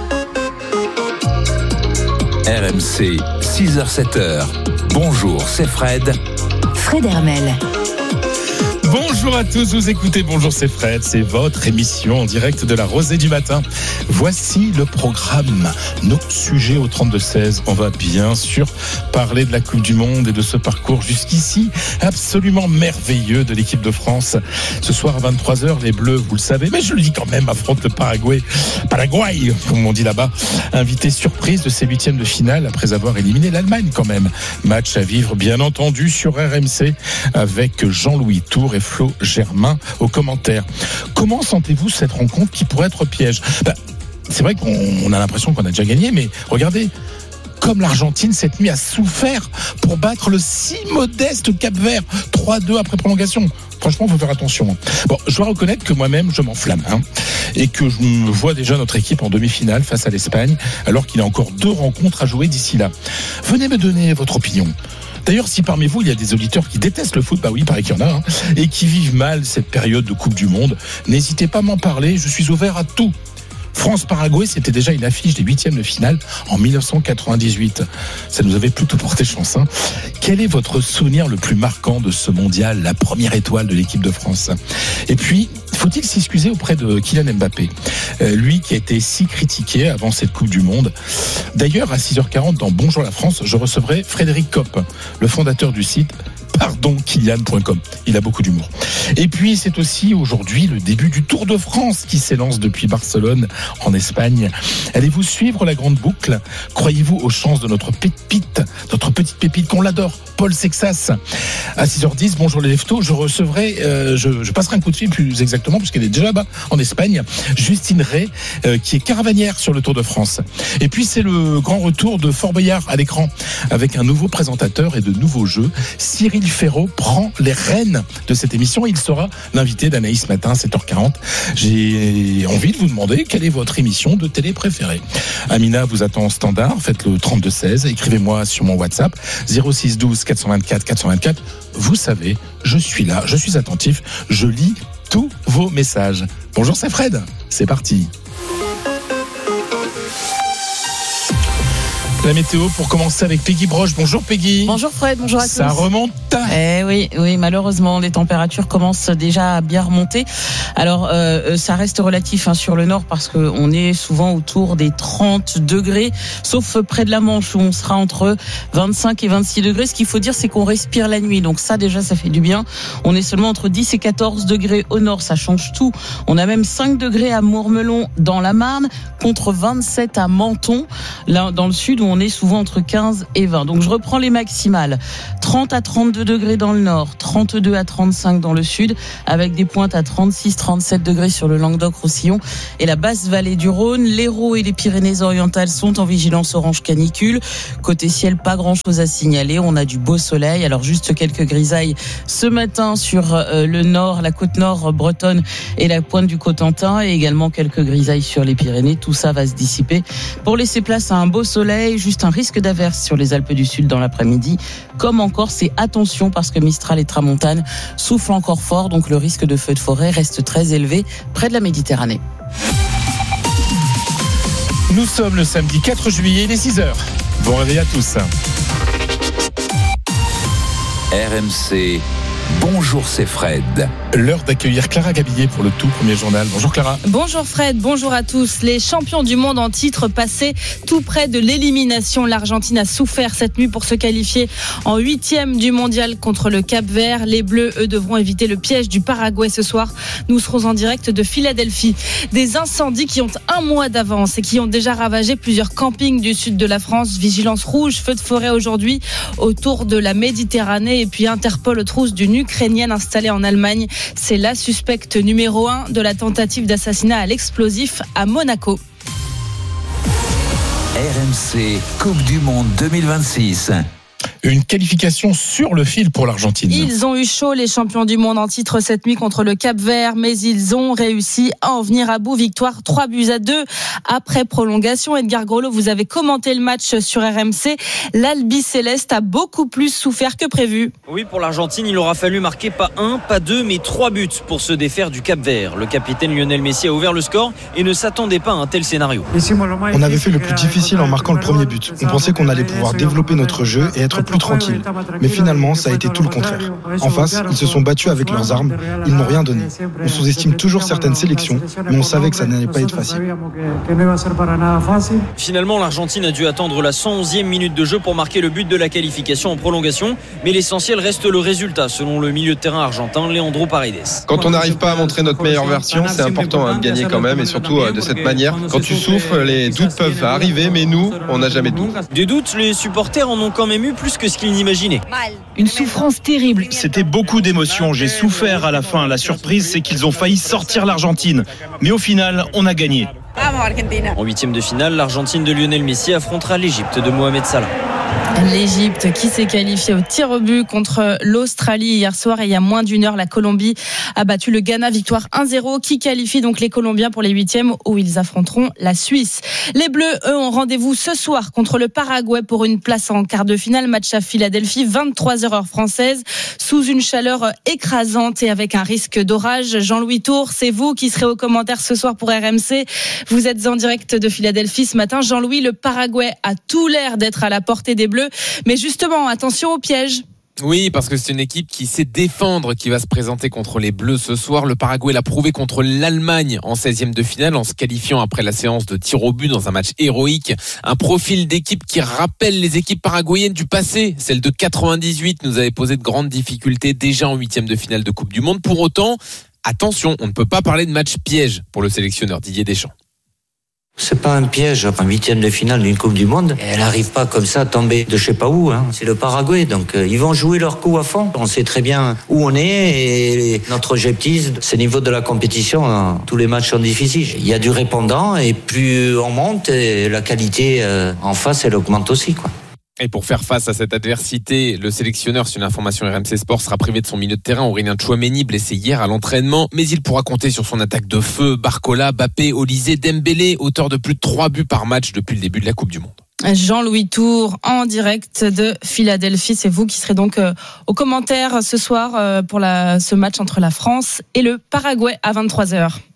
R M C, six heures sept heures. Bonjour, c'est Fred. Fred Hermel. Bonjour à tous, vous écoutez Bonjour, c'est Fred, c'est votre émission en direct de la Rosée du matin. Voici le programme, nos sujets au trente-deux seize. On va bien sûr parler de la Coupe du Monde et de ce parcours jusqu'ici absolument merveilleux de l'équipe de France. Ce soir à vingt-trois heures, les Bleus, vous le savez, mais je le dis quand même, affrontent le Paraguay, Paraguay, comme on dit là-bas, invité surprise de ces huitièmes de finale après avoir éliminé l'Allemagne quand même. Match à vivre bien entendu sur R M C avec Jean-Louis Tour et Flo Germain aux commentaires. Comment sentez-vous cette rencontre qui pourrait être piège ? Ben, c'est vrai qu'on a l'impression qu'on a déjà gagné, mais regardez, comme l'Argentine cette nuit a souffert pour battre le si modeste Cap-Vert, trois deux après prolongation. Franchement, il faut faire attention. Bon, je dois reconnaître que moi-même, je m'enflamme, hein, et que je me vois déjà notre équipe en demi-finale face à l'Espagne, alors qu'il y a encore deux rencontres à jouer d'ici là. Venez me donner votre opinion. D'ailleurs, si parmi vous, il y a des auditeurs qui détestent le foot, bah oui, il paraît qu'il y en a, hein, et qui vivent mal cette période de Coupe du Monde, n'hésitez pas à m'en parler, je suis ouvert à tout. France-Paraguay, c'était déjà une affiche des huitièmes de finale en dix-neuf cent quatre-vingt-dix-huit. Ça nous avait plutôt porté chance. Hein. Quel est votre souvenir le plus marquant de ce mondial, la première étoile de l'équipe de France ? Et puis, faut-il s'excuser auprès de Kylian Mbappé, euh, lui qui a été si critiqué avant cette Coupe du Monde. D'ailleurs, à six heures quarante dans Bonjour la France, je recevrai Frédéric Kopp, le fondateur du site pardon kylian point com. Il a beaucoup d'humour. Et puis, c'est aussi aujourd'hui le début du Tour de France qui s'élance depuis Barcelone en Espagne. Allez-vous suivre la grande boucle ? Croyez-vous aux chances de notre pépite, notre petite pépite qu'on l'adore, Paul Sexas ? À six heures dix, bonjour les leftos, je recevrai, euh, je, je passerai un coup de fil plus exactement, puisqu'elle est déjà là-bas en Espagne, Justine Ray, euh, qui est caravanière sur le Tour de France. Et puis, c'est le grand retour de Fort Boyard à l'écran, avec un nouveau présentateur et de nouveaux jeux. Cyril Ferraud prend les rênes de cette émission. Il sera l'invité d'Anaïs Matin, sept heures quarante. J'ai envie de vous demander quelle est votre émission de télé préférée. Amina vous attend en standard. Faites le trente-deux seize. Écrivez-moi sur mon WhatsApp zéro six douze quatre cent vingt-quatre quatre cent vingt-quatre. Vous savez, je suis là, je suis attentif, je lis tous vos messages. Bonjour, c'est Fred. C'est parti. La météo pour commencer avec Peggy Broche. Bonjour Peggy. Bonjour Fred, bonjour à tous. Ça remonte. Eh oui, oui, malheureusement, les températures commencent déjà à bien remonter. Alors, euh, ça reste relatif hein, sur le nord parce qu'on est souvent autour des trente degrés, sauf près de la Manche où on sera entre vingt-cinq et vingt-six degrés. Ce qu'il faut dire, c'est qu'on respire la nuit. Donc ça, déjà, ça fait du bien. On est seulement entre dix et quatorze degrés au nord. Ça change tout. On a même cinq degrés à Mourmelon dans la Marne contre vingt-sept à Menton. Là, dans le sud, où on est souvent entre quinze et vingt. Donc je reprends les maximales. trente à trente-deux degrés dans le nord, trente-deux à trente-cinq dans le sud, avec des pointes à trente-six à trente-sept degrés sur le Languedoc-Roussillon et la basse vallée du Rhône. L'Hérault et les Pyrénées-Orientales sont en vigilance orange canicule. Côté ciel, pas grand chose à signaler. On a du beau soleil. Alors juste quelques grisailles ce matin sur le nord, la côte nord bretonne et la pointe du Cotentin, et également quelques grisailles sur les Pyrénées. Tout ça va se dissiper pour laisser place à un beau soleil. Juste un risque d'averse sur les Alpes du Sud dans l'après-midi. Comme en Corse, et attention parce que Mistral et Tramontane soufflent encore fort, donc le risque de feu de forêt reste très élevé près de la Méditerranée. Nous sommes le samedi quatre juillet, il est six heures. Bon réveil à tous. R M C, bonjour, c'est Fred. L'heure d'accueillir Clara Gabillet pour le tout premier journal. Bonjour Clara. Bonjour Fred, bonjour à tous. Les champions du monde en titre passaient tout près de l'élimination. L'Argentine a souffert cette nuit pour se qualifier en huitième du mondial contre le Cap-Vert. Les Bleus, eux, devront éviter le piège du Paraguay ce soir. Nous serons en direct de Philadelphie. Des incendies qui ont un mois d'avance et qui ont déjà ravagé plusieurs campings du sud de la France. Vigilance rouge, feu de forêt aujourd'hui autour de la Méditerranée, et puis Interpol aux trousses d'une Ukrainienne installée en Allemagne. C'est la suspecte numéro un de la tentative d'assassinat à l'explosif à Monaco. R M C, Coupe du Monde deux mille vingt-six. Une qualification sur le fil pour l'Argentine. Ils ont eu chaud, les champions du monde en titre cette nuit contre le Cap-Vert, mais ils ont réussi à en venir à bout. Victoire trois buts à deux après prolongation. Edgar Grolot, vous avez commenté le match sur R M C. L'Albi Céleste a beaucoup plus souffert que prévu. Oui, pour l'Argentine, il aura fallu marquer pas un, pas deux, mais trois buts pour se défaire du Cap-Vert. Le capitaine Lionel Messi a ouvert le score et ne s'attendait pas à un tel scénario. On avait fait le plus difficile en marquant le premier but. On pensait qu'on allait pouvoir développer notre jeu et être plus tranquille. Mais finalement, ça a été tout le contraire. En face, ils se sont battus avec leurs armes, ils n'ont rien donné. On sous-estime toujours certaines sélections, mais on savait que ça n'allait pas être facile. Finalement, l'Argentine a dû attendre la cent onzième minute de jeu pour marquer le but de la qualification en prolongation, mais l'essentiel reste le résultat, selon le milieu de terrain argentin, Leandro Paredes. Quand on n'arrive pas à montrer notre meilleure version, c'est important de gagner quand même, et surtout de cette manière. Quand tu souffres, les doutes peuvent arriver, mais nous, on n'a jamais de doutes. Des doutes, les supporters en ont quand même eu plus que ce qu'ils n'imaginaient. Une souffrance terrible. C'était beaucoup d'émotions. J'ai souffert à la fin. La surprise, c'est qu'ils ont failli sortir l'Argentine. Mais au final, on a gagné. En huitième de finale, l'Argentine de Lionel Messi affrontera l'Égypte de Mohamed Salah. L'Égypte qui s'est qualifiée au tir au but contre l'Australie hier soir, et il y a moins d'une heure, la Colombie a battu le Ghana, victoire un zéro, qui qualifie donc les Colombiens pour les huitièmes où ils affronteront la Suisse. Les Bleus, eux, ont rendez-vous ce soir contre le Paraguay pour une place en quart de finale, match à Philadelphie, vingt-trois heures heure française, sous une chaleur écrasante et avec un risque d'orage. Jean-Louis Tour, c'est vous qui serez aux commentaires ce soir pour R M C. Vous êtes en direct de Philadelphie ce matin. Jean-Louis, le Paraguay a tout l'air d'être à la portée des Bleus, mais justement, attention au piège. Oui, parce que c'est une équipe qui sait défendre, qui va se présenter contre les Bleus ce soir. Le Paraguay l'a prouvé contre l'Allemagne en seizième de finale, en se qualifiant après la séance de tir au but dans un match héroïque. Un profil d'équipe qui rappelle les équipes paraguayennes du passé. Celle de quatre-vingt-dix-huit nous avait posé de grandes difficultés déjà en huitième de finale de Coupe du Monde. Pour autant, attention, on ne peut pas parler de match piège pour le sélectionneur Didier Deschamps. C'est pas un piège, en huitième de finale d'une Coupe du Monde. Elle n'arrive pas comme ça à tomber de je sais pas où. Hein. C'est le Paraguay, donc euh, ils vont jouer leur coup à fond. On sait très bien où on est et notre objectif, c'est au niveau de la compétition. Hein. Tous les matchs sont difficiles. Il y a du répondant et plus on monte, et la qualité euh, en face, elle augmente aussi, quoi. Et pour faire face à cette adversité, le sélectionneur, sur une information R M C Sport, sera privé de son milieu de terrain. Aurélien Tchouaméni, blessé hier à l'entraînement, mais il pourra compter sur son attaque de feu. Barcola, Bappé, Olysée, Dembélé, auteur de plus de trois buts par match depuis le début de la Coupe du Monde. Jean-Louis Tour en direct de Philadelphie. C'est vous qui serez donc euh, aux commentaires ce soir euh, pour la, ce match entre la France et le Paraguay à vingt-trois heures.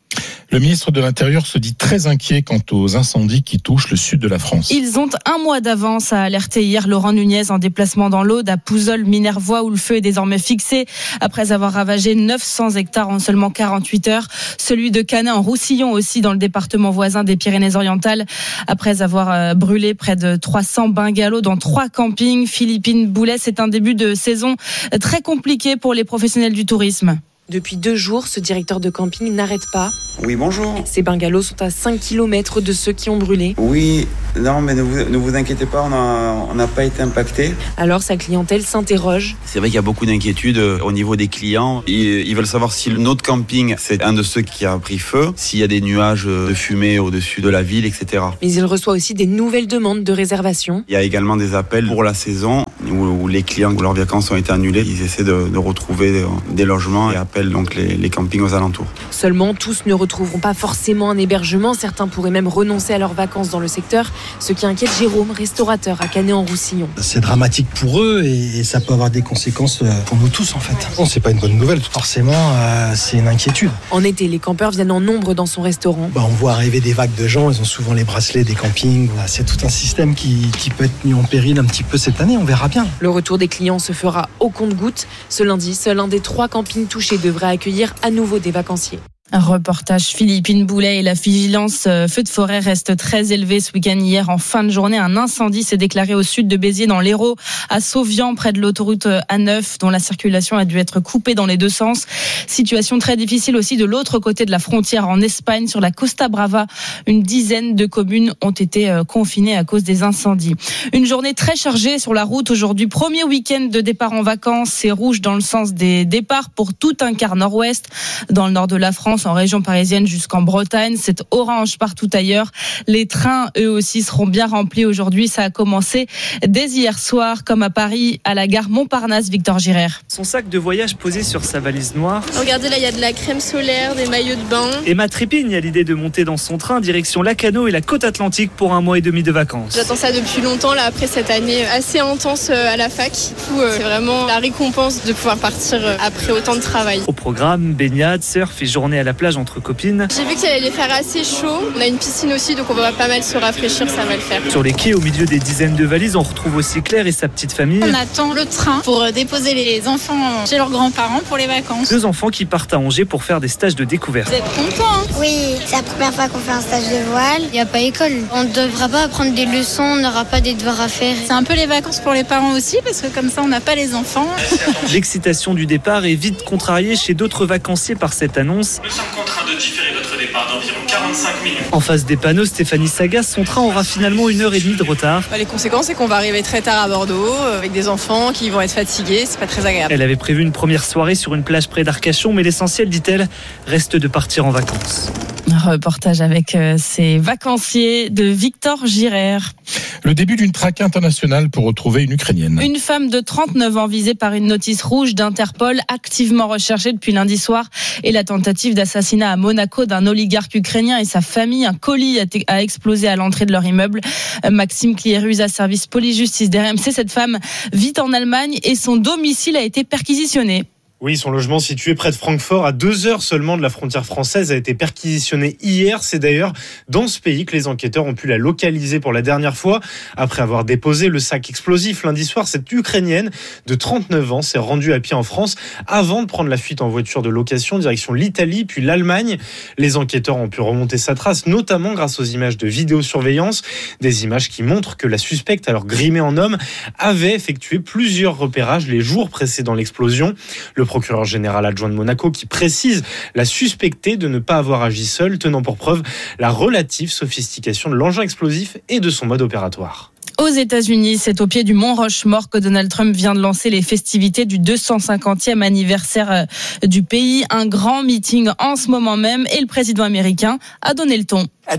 Le ministre de l'Intérieur se dit très inquiet quant aux incendies qui touchent le sud de la France. Ils ont un mois d'avance, a alerté hier Laurent Nunez en déplacement dans l'Aude à Pouzol, Minervois, où le feu est désormais fixé après avoir ravagé neuf cents hectares en seulement quarante-huit heures. Celui de Canet en Roussillon aussi dans le département voisin des Pyrénées-Orientales après avoir brûlé près de trois cents bungalows dans trois campings. Philippine Boulet, c'est un début de saison très compliqué pour les professionnels du tourisme. Depuis deux jours, ce directeur de camping n'arrête pas. Oui, bonjour. Ces bungalows sont à cinq kilomètres de ceux qui ont brûlé. Oui, non, mais ne vous, ne vous inquiétez pas, on n'a pas été impacté. Alors sa clientèle s'interroge. C'est vrai qu'il y a beaucoup d'inquiétudes au niveau des clients. Ils, ils veulent savoir si notre camping, c'est un de ceux qui a pris feu, s'il y a des nuages de fumée au-dessus de la ville, et cetera. Mais il reçoit aussi des nouvelles demandes de réservation. Il y a également des appels pour la saison où, où les clients, où leurs vacances ont été annulées, ils essaient de, de retrouver des, des logements et appellent donc les, les campings aux alentours. Seulement, tous ne retrouveront pas forcément un hébergement. Certains pourraient même renoncer à leurs vacances dans le secteur, ce qui inquiète Jérôme, restaurateur à Canet en Roussillon. C'est dramatique pour eux et, et ça peut avoir des conséquences pour nous tous en fait. Bon, c'est pas une bonne nouvelle, forcément, euh, c'est une inquiétude. En été, les campeurs viennent en nombre dans son restaurant. Bah, on voit arriver des vagues de gens, ils ont souvent les bracelets des campings. C'est tout un système qui, qui peut être mis en péril un petit peu cette année, on verra bien. Le retour des clients se fera au compte-gouttes. Ce lundi, seul un des trois campings touchés devrait accueillir à nouveau des vacanciers. Un reportage Philippine Boulet et la vigilance feu de forêt reste très élevée ce week-end. Hier, en fin de journée, un incendie s'est déclaré au sud de Béziers, dans l'Hérault, à Sauvian, près de l'autoroute A neuf, dont la circulation a dû être coupée dans les deux sens. Situation très difficile aussi de l'autre côté de la frontière, en Espagne, sur la Costa Brava. Une dizaine de communes ont été confinées à cause des incendies. Une journée très chargée sur la route aujourd'hui. Premier week-end de départ en vacances. C'est rouge dans le sens des départs pour tout un quart nord-ouest. Dans le nord de la France, en région parisienne jusqu'en Bretagne, c'est orange partout ailleurs. Les trains, eux aussi, seront bien remplis aujourd'hui. Ça a commencé dès hier soir, comme à Paris, à la gare Montparnasse. Victor Girard. Son sac de voyage posé sur sa valise noire. Regardez, là, il y a de la crème solaire, des maillots de bain. Emma trépigne à l'idée de monter dans son train direction Lacano et la côte atlantique pour un mois et demi de vacances. J'attends ça depuis longtemps, là, après cette année assez intense à la fac. Du coup, c'est vraiment la récompense de pouvoir partir après autant de travail. Au programme, baignade, surf et journée à la plage entre copines. J'ai vu qu'il allait faire assez chaud. On a une piscine aussi, donc on va pas mal se rafraîchir, ça va le faire. Sur les quais, au milieu des dizaines de valises, on retrouve aussi Claire et sa petite famille. On attend le train pour déposer les enfants chez leurs grands-parents pour les vacances. Deux enfants qui partent à Angers pour faire des stages de découverte. Vous êtes contents, hein? Oui, c'est la première fois qu'on fait un stage de voile. Il n'y a pas école. On ne devra pas apprendre des leçons, on n'aura pas des devoirs à faire. C'est un peu les vacances pour les parents aussi, parce que comme ça, on n'a pas les enfants. L'excitation du départ est vite contrariée chez d'autres vacanciers par cette annonce. Nous sommes contraints de différer notre départ d'environ quarante-cinq minutes. En face des panneaux, Stéphanie Sagas, son train aura finalement une heure et demie de retard. Bah, les conséquences, c'est qu'on va arriver très tard à Bordeaux, avec des enfants qui vont être fatigués, c'est pas très agréable. Elle avait prévu une première soirée sur une plage près d'Arcachon, mais l'essentiel, dit-elle, reste de partir en vacances. Un reportage avec euh, ces vacanciers de Victor Girard. Le début d'une traque internationale pour retrouver une Ukrainienne. Une femme de trente-neuf ans visée par une notice rouge d'Interpol, activement recherchée depuis lundi soir, et la tentative d'assassinat à Monaco d'un oligarque ukrainien et sa famille. Un colis a, t- a explosé à l'entrée de leur immeuble. Maxime Cliérus, à service police-justice d'R M C. Cette femme vit en Allemagne et son domicile a été perquisitionné. Oui, son logement situé près de Francfort, à deux heures seulement de la frontière française, a été perquisitionné hier. C'est d'ailleurs dans ce pays que les enquêteurs ont pu la localiser pour la dernière fois. Après avoir déposé le sac explosif lundi soir, cette Ukrainienne de trente-neuf ans s'est rendue à pied en France avant de prendre la fuite en voiture de location direction l'Italie puis l'Allemagne. Les enquêteurs ont pu remonter sa trace, notamment grâce aux images de vidéosurveillance. Des images qui montrent que la suspecte, alors grimée en homme, avait effectué plusieurs repérages les jours précédant l'explosion. Le procureur général adjoint de Monaco qui précise la suspecter de ne pas avoir agi seule, tenant pour preuve la relative sophistication de l'engin explosif et de son mode opératoire. Aux États-Unis, c'est au pied du Mont Rushmore que Donald Trump vient de lancer les festivités du deux cent cinquantième anniversaire du pays. Un grand meeting en ce moment même et le président américain a donné le ton. À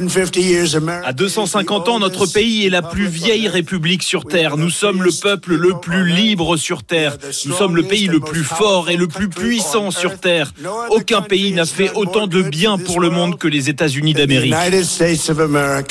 deux cent cinquante ans, notre pays est la plus vieille république sur Terre. Nous sommes le peuple le plus libre sur Terre. Nous sommes le pays le plus fort et le plus puissant sur Terre. Aucun pays n'a fait autant de bien pour le monde que les États-Unis d'Amérique.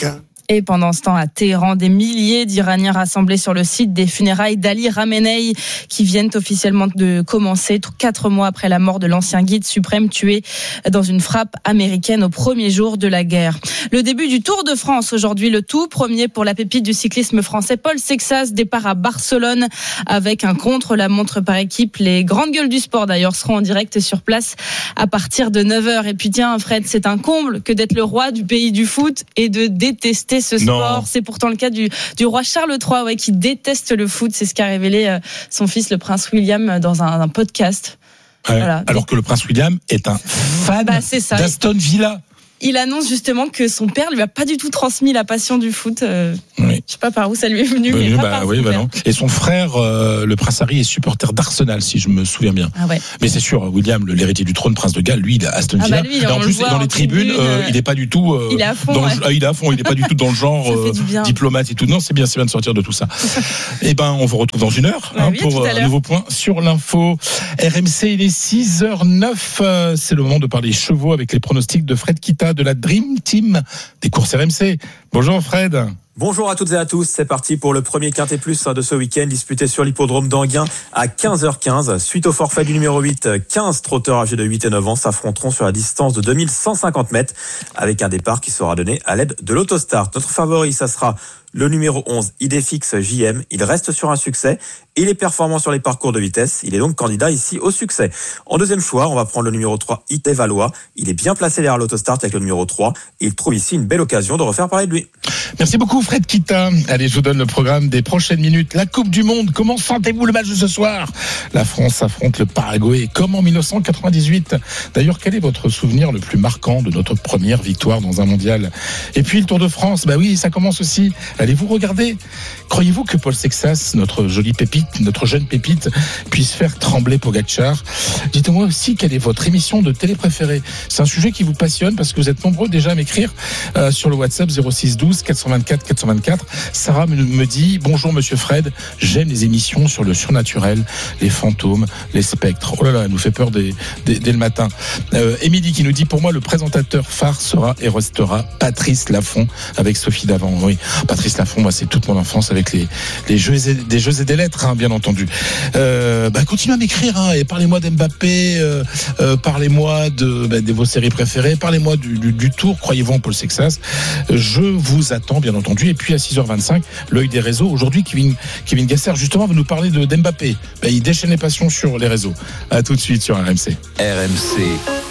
Et pendant ce temps, à Téhéran, des milliers d'Iraniens rassemblés sur le site des funérailles d'Ali Khamenei qui viennent officiellement de commencer quatre mois après la mort de l'ancien guide suprême tué dans une frappe américaine au premier jour de la guerre. Le début du Tour de France aujourd'hui, le tout premier pour la pépite du cyclisme français Paul Sexas, départ à Barcelone avec un contre-la-montre par équipe. Les grandes gueules du sport d'ailleurs seront en direct sur place à partir de neuf heures. Et puis tiens Fred, c'est un comble que d'être le roi du pays du foot et de détester ce sport. Non. C'est pourtant le cas du, du roi Charles trois, ouais, qui déteste le foot. C'est ce qu'a révélé euh, son fils, le prince William, dans un, un podcast. Ouais, voilà. Alors que le prince William est un fan bah, d'Aston Villa. Il annonce justement que son père lui a pas du tout transmis la passion du foot. Euh, oui. Je sais pas par où ça lui est venu. Oui, mais bah, pas par oui, bah non. Et son frère, euh, le prince Harry, est supporter d'Arsenal, si je me souviens bien. Ah ouais. Mais c'est sûr, William, l'héritier du trône, prince de Galles, lui, il a Aston Villa. Ah bah lui, et en plus, dans les tribunes, tribune, euh, il est pas du tout. Euh, il est à fond. Dans ouais. le, ah, il est à fond. Il est pas du tout dans le genre euh, diplomate et tout. Non, c'est bien, c'est bien de sortir de tout ça. Et ben, on vous retrouve dans une heure bah hein, oui, pour un nouveau point sur l'info. R M C, il est six heures neuf. Euh, c'est le moment de parler chevaux avec les pronostics de Fred Kita de la Dream Team des courses R M C. Bonjour Fred. Bonjour à toutes et à tous, c'est parti pour le premier Quintet Plus de ce week-end disputé sur l'hippodrome d'Anguin à quinze heures quinze. Suite au forfait du numéro huit, quinze trotteurs âgés de huit et neuf ans s'affronteront sur la distance de deux mille cent cinquante mètres avec un départ qui sera donné à l'aide de l'autostart. Notre favori, ça sera le numéro onze, Idéfix J M. Il reste sur un succès. Il est performant sur les parcours de vitesse. Il est donc candidat ici au succès. En deuxième choix, on va prendre le numéro trois, It Valois. Il est bien placé derrière l'autostart avec le numéro trois. Et il trouve ici une belle occasion de refaire parler de lui. Merci beaucoup Fred Kita. Allez, je vous donne le programme des prochaines minutes. La Coupe du Monde. Comment sentez-vous le match de ce soir? La France affronte le Paraguay comme en dix-neuf cent quatre-vingt-dix-huit. D'ailleurs, quel est votre souvenir le plus marquant de notre première victoire dans un mondial? Et puis le Tour de France. Bah oui, ça commence aussi. Allez-vous regarder? Croyez-vous que Paul Sexas, notre jolie pépite, notre jeune pépite, puisse faire trembler Pogacar? Dites-moi aussi quelle est votre émission de télé préférée. C'est un sujet qui vous passionne parce que vous êtes nombreux déjà à m'écrire euh, sur le WhatsApp zéro six douze quatre cent vingt-quatre quatre cent vingt-quatre. Sarah me, me dit: bonjour Monsieur Fred, j'aime les émissions sur le surnaturel, les fantômes, les spectres. Oh là là, elle nous fait peur dès, dès, dès le matin. Euh, Émilie qui nous dit: pour moi le présentateur phare sera et restera Patrice Laffont avec Sophie Davant. Oui, Patrice Laffont, moi c'est toute mon enfance avec les, les jeux et, des jeux et des lettres, hein, bien entendu. Euh, bah, continuez à m'écrire hein, et parlez-moi d'Mbappé, euh, euh, parlez-moi de, bah, de vos séries préférées, parlez-moi du, du, du Tour, croyez-vous en Paul Sexas. Je vous attends bien entendu. Et puis à six heures vingt-cinq, l'œil des réseaux. Aujourd'hui, Kevin, Kevin Gasser justement va nous parler de, d'Mbappé. Bah, il déchaîne les passions sur les réseaux. À tout de suite sur R M C. R M C.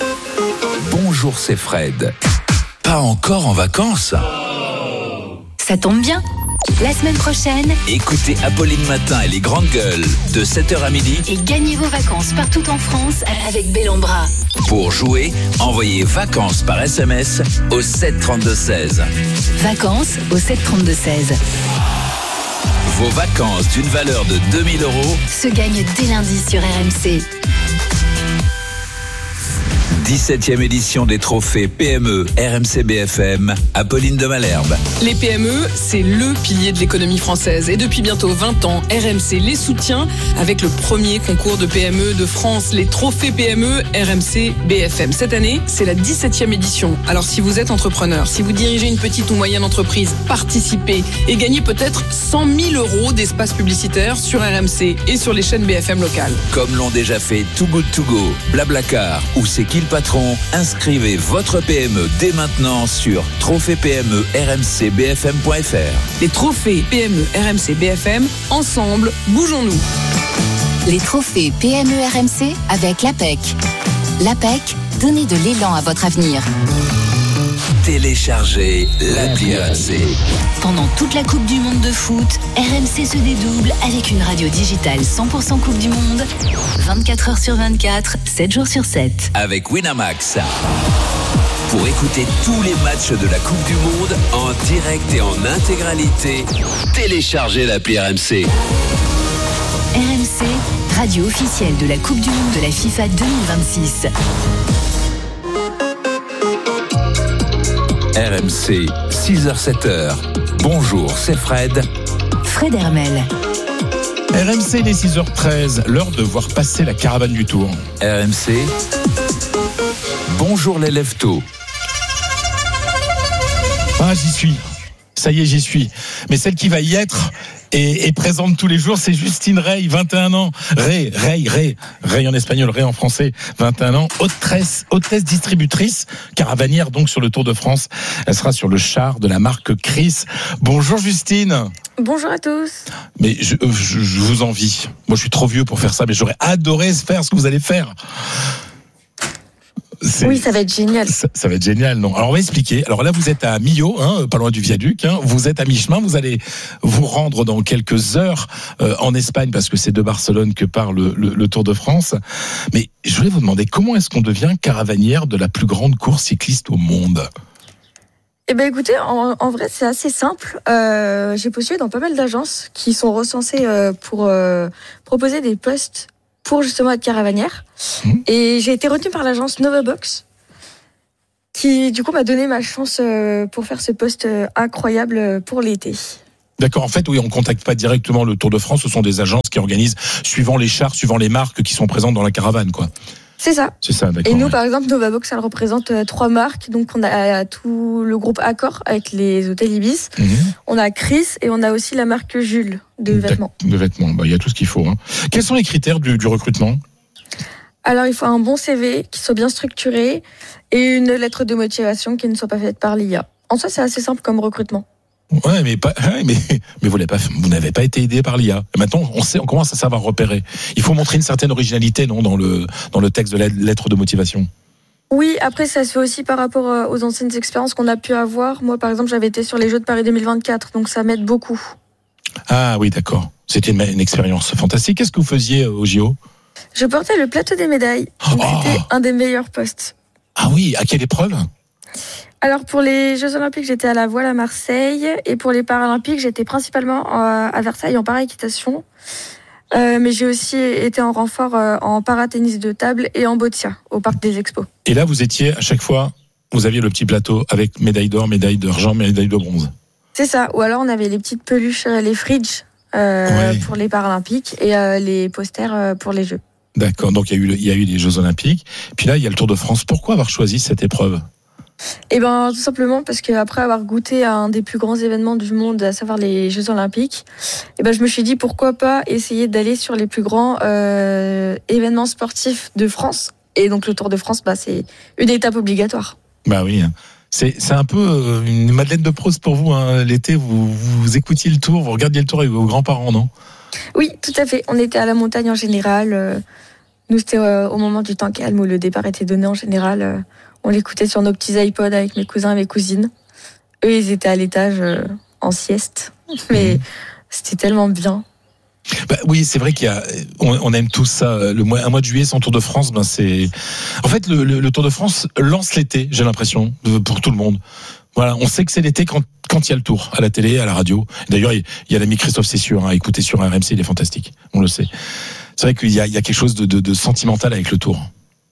Bonjour, c'est Fred. Pas encore en vacances? Ça tombe bien. La semaine prochaine, écoutez Apolline Matin et les grandes gueules de sept heures à midi et gagnez vos vacances partout en France avec Belambra. Pour jouer, envoyez vacances par S M S au sept trente-deux seize. Vacances au sept trente-deux seize. Vos vacances d'une valeur de deux mille euros se gagnent dès lundi sur R M C. dix-septième édition des trophées P M E R M C B F M, Apolline de Malherbe. Les P M E, c'est le pilier de l'économie française. Et depuis bientôt vingt ans, R M C les soutient avec le premier concours de P M E de France, les trophées P M E R M C B F M. Cette année, c'est la dix-septième édition. Alors si vous êtes entrepreneur, si vous dirigez une petite ou moyenne entreprise, participez et gagnez peut-être cent mille euros d'espace publicitaire sur R M C et sur les chaînes B F M locales. Comme l'ont déjà fait Too Good To Go, Blablacar ou C'est qui le patron, inscrivez votre P M E dès maintenant sur trophée P M E R M C B F M point F R. Les trophées P M E R M C B F M, ensemble, bougeons-nous. Les trophées P M E R M C avec l'A P E C. L'A P E C, donnez de l'élan à votre avenir. Téléchargez l'appli R M C. Pendant toute la Coupe du Monde de foot, R M C se dédouble avec une radio digitale cent pour cent Coupe du Monde, vingt-quatre heures sur vingt-quatre, sept jours sur sept. Avec Winamax. Pour écouter tous les matchs de la Coupe du Monde en direct et en intégralité, téléchargez l'appli R M C. R M C, radio officielle de la Coupe du Monde de la FIFA deux mille vingt-six. R M C, six heures sept heures. Bonjour, c'est Fred. Fred Hermel. R M C, les six heures treize, l'heure de voir passer la caravane du Tour. R M C, bonjour les lève-tôt. Ah, j'y suis. Ça y est, j'y suis. Mais celle qui va y être et, et présente tous les jours, c'est Justine Rey, vingt et un ans. Rey, Rey, Rey, Rey en espagnol, Rey en français, vingt et un ans. Hôtesse, hôtesse distributrice, caravanière donc sur le Tour de France. Elle sera sur le char de la marque Chris. Bonjour Justine. Bonjour à tous. Mais je, je, je vous envie. Moi, je suis trop vieux pour faire ça, mais j'aurais adoré faire ce que vous allez faire. C'est, oui, ça va être génial. Ça, ça va être génial, non. Alors on va expliquer. Alors là, vous êtes à Millau, hein, pas loin du viaduc. Hein. Vous êtes à mi-chemin. Vous allez vous rendre dans quelques heures euh, en Espagne, parce que c'est de Barcelone que part le, le, le Tour de France. Mais je voulais vous demander, comment est-ce qu'on devient caravanière de la plus grande course cycliste au monde ? Eh ben écoutez, en, en vrai, c'est assez simple. Euh, j'ai postulé dans pas mal d'agences qui sont recensées euh, pour euh, proposer des postes pour justement être caravanière. Mmh. Et j'ai été retenue par l'agence Novabox, qui du coup m'a donné ma chance euh, pour faire ce poste euh, incroyable pour l'été. D'accord, en fait, oui, on ne contacte pas directement le Tour de France, ce sont des agences qui organisent suivant les chars, suivant les marques qui sont présentes dans la caravane, quoi. C'est ça. C'est ça, d'accord. Et nous, ouais. par exemple, Novabox, elle représente euh, trois marques. Donc, on a euh, tout le groupe Accor avec les hôtels Ibis. Mmh. On a Chris et on a aussi la marque Jules de vêtements. De vêtements, bah, il y a tout ce qu'il faut. Hein. Quels sont les critères du, du recrutement ? Alors, il faut un bon C V qui soit bien structuré et une lettre de motivation qui ne soit pas faite par l'I A. En soi, c'est assez simple comme recrutement. Ouais, mais pas, mais, mais vous l'avez pas, vous n'avez pas été aidé par l'I A. Et maintenant, on sait, on commence à savoir repérer. Il faut montrer une certaine originalité, non, dans le, dans le texte de la lettre de motivation. Oui, après, ça se fait aussi par rapport aux anciennes expériences qu'on a pu avoir. Moi, par exemple, j'avais été sur les Jeux de Paris deux mille vingt-quatre, donc ça m'aide beaucoup. Ah oui, d'accord. C'était une, une expérience fantastique. Qu'est-ce que vous faisiez au J O ? Je portais le plateau des médailles. Donc oh. C'était un des meilleurs postes. Ah oui, à quelle épreuve ? Alors pour les Jeux Olympiques, j'étais à la voile à Marseille, et pour les Paralympiques, j'étais principalement à Versailles en para-équitation. Euh, mais j'ai aussi été en renfort en para-tennis de table et en boccia au Parc des Expos. Et là, vous étiez à chaque fois, vous aviez le petit plateau avec médaille d'or, médaille d'argent, médaille de bronze. C'est ça. Ou alors on avait les petites peluches, les fridges euh, ouais. pour les Paralympiques et euh, les posters pour les Jeux. D'accord. Donc il y a eu, il y a eu les Jeux Olympiques. Puis là, il y a le Tour de France. Pourquoi avoir choisi cette épreuve ? Eh ben, tout simplement parce qu'après avoir goûté à un des plus grands événements du monde, à savoir les Jeux Olympiques, eh ben, je me suis dit pourquoi pas essayer d'aller sur les plus grands euh, événements sportifs de France. Et donc le Tour de France, bah, c'est une étape obligatoire. Bah oui, c'est, c'est un peu une Madeleine de Proust pour vous. Hein. L'été, vous, vous écoutiez le Tour, vous regardiez le Tour avec vos grands-parents, non ? Oui, tout à fait. On était à la montagne en général. Nous, c'était au moment du temps calme où le départ était donné en général. On l'écoutait sur nos petits iPods avec mes cousins et mes cousines. Eux, ils étaient à l'étage euh, en sieste. Mais mmh. c'était tellement bien. Bah, oui, c'est vrai qu'il y a, on, on aime tous ça. Le mois, un mois de juillet sans Tour de France, ben c'est. En fait, le, le, le Tour de France lance l'été, j'ai l'impression, pour tout le monde. Voilà, on sait que c'est l'été quand quand il y a le Tour, à la télé, à la radio. D'ailleurs, il y a l'ami Christophe Cessieux, hein, à écouter sur R M C, il est fantastique. On le sait. C'est vrai qu'il y a, il y a quelque chose de, de, de sentimental avec le Tour.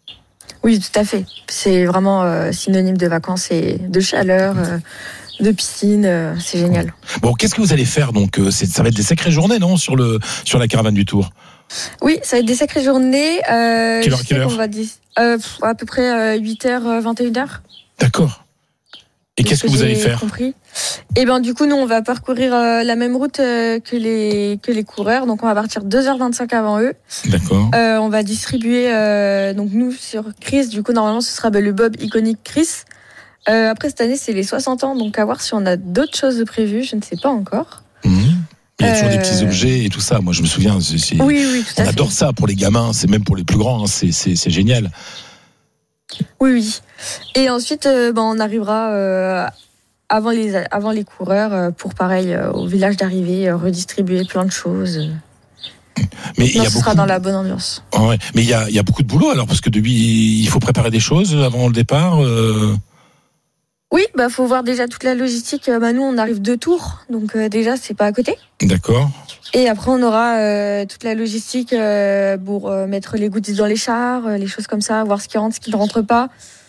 Oui, tout à fait. C'est vraiment euh, synonyme de vacances et de chaleur, euh, de piscine. Euh, c'est génial. Bon, qu'est-ce que vous allez faire donc ? c'est, Ça va être des sacrées journées, non, sur le sur la caravane du Tour ? Oui, ça va être des sacrées journées. Euh, quelle heure, quelle heure va dire, euh, À peu près euh, huit heures, vingt et une heures. D'accord. Et qu'est-ce que, que vous allez faire ? Compris. Et ben du coup, nous, on va parcourir euh, la même route euh, que les que les coureurs. Donc, on va partir deux heures vingt-cinq avant eux. D'accord. Euh, on va distribuer. Euh, donc, nous sur Chris, du coup, normalement, ce sera ben, le Bob iconique Chris. Euh, après cette année, c'est les soixante ans. Donc, à voir si on a d'autres choses de prévues. Je ne sais pas encore. Mmh. Il y a toujours euh... des petits objets et tout ça. Moi, je me souviens. C'est, c'est... Oui, oui, tout on à fait. adore ça pour les gamins. C'est même pour les plus grands. Hein. C'est, c'est, c'est génial. Oui, oui. Et ensuite, euh, ben, on arrivera. Euh, Avant les, avant les coureurs, pour pareil, euh, au village d'arrivée, euh, redistribuer plein de choses. Mais non, il y a ce beaucoup... sera dans la bonne ambiance. Oh ouais. Mais il y a, il y a beaucoup de boulot alors, parce que de, il faut préparer des choses avant le départ. Euh... Oui, bah faut voir déjà toute la logistique. Bah, nous, on arrive deux tours, donc euh, déjà, c'est pas à côté. D'accord. Et après, on aura euh, toute la logistique euh, pour euh, mettre les goodies dans les chars, euh, les choses comme ça, voir ce qui rentre, ce qui ne rentre pas.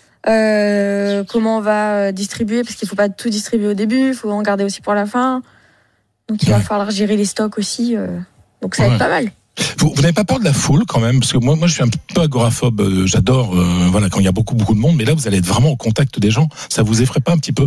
Euh, comment on va distribuer, parce qu'il ne faut pas tout distribuer au début, il faut en garder aussi pour la fin. Donc il ouais. va falloir gérer les stocks aussi. Euh, donc ça va ouais. être pas mal. Vous, vous n'avez pas peur de la foule quand même ? Parce que moi, moi je suis un peu agoraphobe, j'adore euh, voilà, quand il y a beaucoup, beaucoup de monde, mais là vous allez être vraiment au contact des gens. Ça vous effraie pas un petit peu ?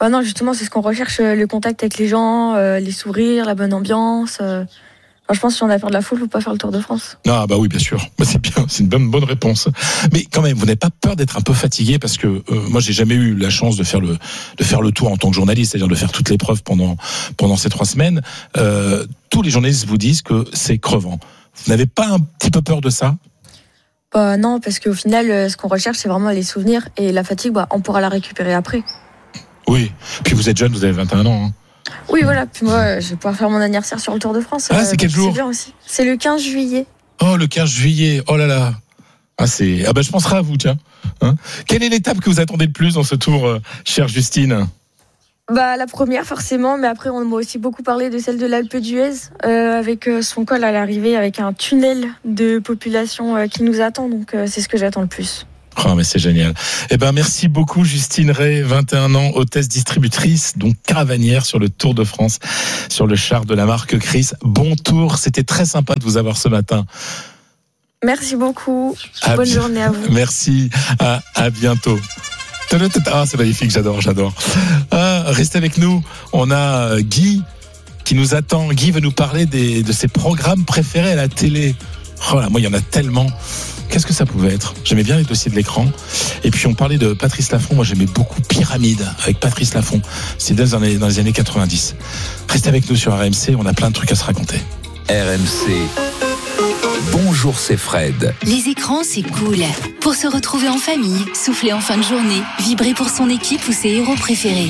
Bah non, justement, c'est ce qu'on recherche, le contact avec les gens, euh, les sourires, la bonne ambiance. Euh... Enfin, je pense que si on a peur de la foule, il ne faut pas faire le Tour de France. Ah bah oui, bien sûr. C'est bien, c'est une bonne, bonne réponse. Mais quand même, vous n'avez pas peur d'être un peu fatigué parce que euh, moi, j'ai jamais eu la chance de faire le de faire le tour en tant que journaliste, c'est-à-dire de faire toutes les preuves pendant pendant ces trois semaines. Euh, tous les journalistes vous disent que c'est crevant. Vous n'avez pas un petit peu peur de ça ? Bah non, parce qu'au final, ce qu'on recherche, c'est vraiment les souvenirs et la fatigue, bah, on pourra la récupérer après. Oui. Puis vous êtes jeune, vous avez vingt et un ans. Hein. Oui, voilà. Puis moi, je vais pouvoir faire mon anniversaire sur le Tour de France. Ah, c'est quel jour ? C'est bien aussi. C'est le quinze juillet. Oh, le quinze juillet. Oh là là. Ah, c'est... ah ben, je penserai à vous, tiens. Hein ? Quelle est l'étape que vous attendez le plus dans ce tour, euh, chère Justine ? Bah, la première, forcément. Mais après, on m'a aussi beaucoup parlé de celle de l'Alpe d'Huez, euh, avec euh, son col à l'arrivée, avec un tunnel de population euh, qui nous attend. Donc, euh, c'est ce que j'attends le plus. Oh, mais c'est génial. Eh ben, merci beaucoup, Justine Ray, vingt et un ans, hôtesse distributrice, donc caravanière sur le Tour de France, sur le char de la marque Chris. Bon tour. C'était très sympa de vous avoir ce matin. Merci beaucoup. À Bonne bi- journée à vous. Merci. À, à bientôt. Ah, c'est magnifique. J'adore, j'adore. Ah, restez avec nous. On a Guy qui nous attend. Guy veut nous parler des, de ses programmes préférés à la télé. Oh là, moi, il y en a tellement. Qu'est-ce que ça pouvait être ? J'aimais bien les dossiers de l'écran. Et puis, on parlait de Patrice Laffont. Moi, j'aimais beaucoup Pyramide avec Patrice Laffont. C'était dans les, dans les années quatre-vingt-dix. Restez avec nous sur R M C. On a plein de trucs à se raconter. R M C. Bonjour, c'est Fred. Les écrans, c'est cool. Pour se retrouver en famille, souffler en fin de journée, vibrer pour son équipe ou ses héros préférés.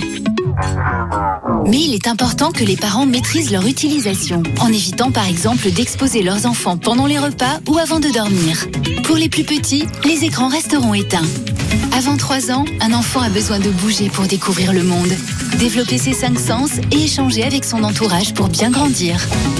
Mais il est important que les parents maîtrisent leur utilisation, en évitant par exemple d'exposer leurs enfants pendant les repas ou avant de dormir. Pour les plus petits, les écrans resteront éteints. Avant trois ans, un enfant a besoin de bouger pour découvrir le monde, développer ses cinq sens et échanger avec son entourage pour bien grandir.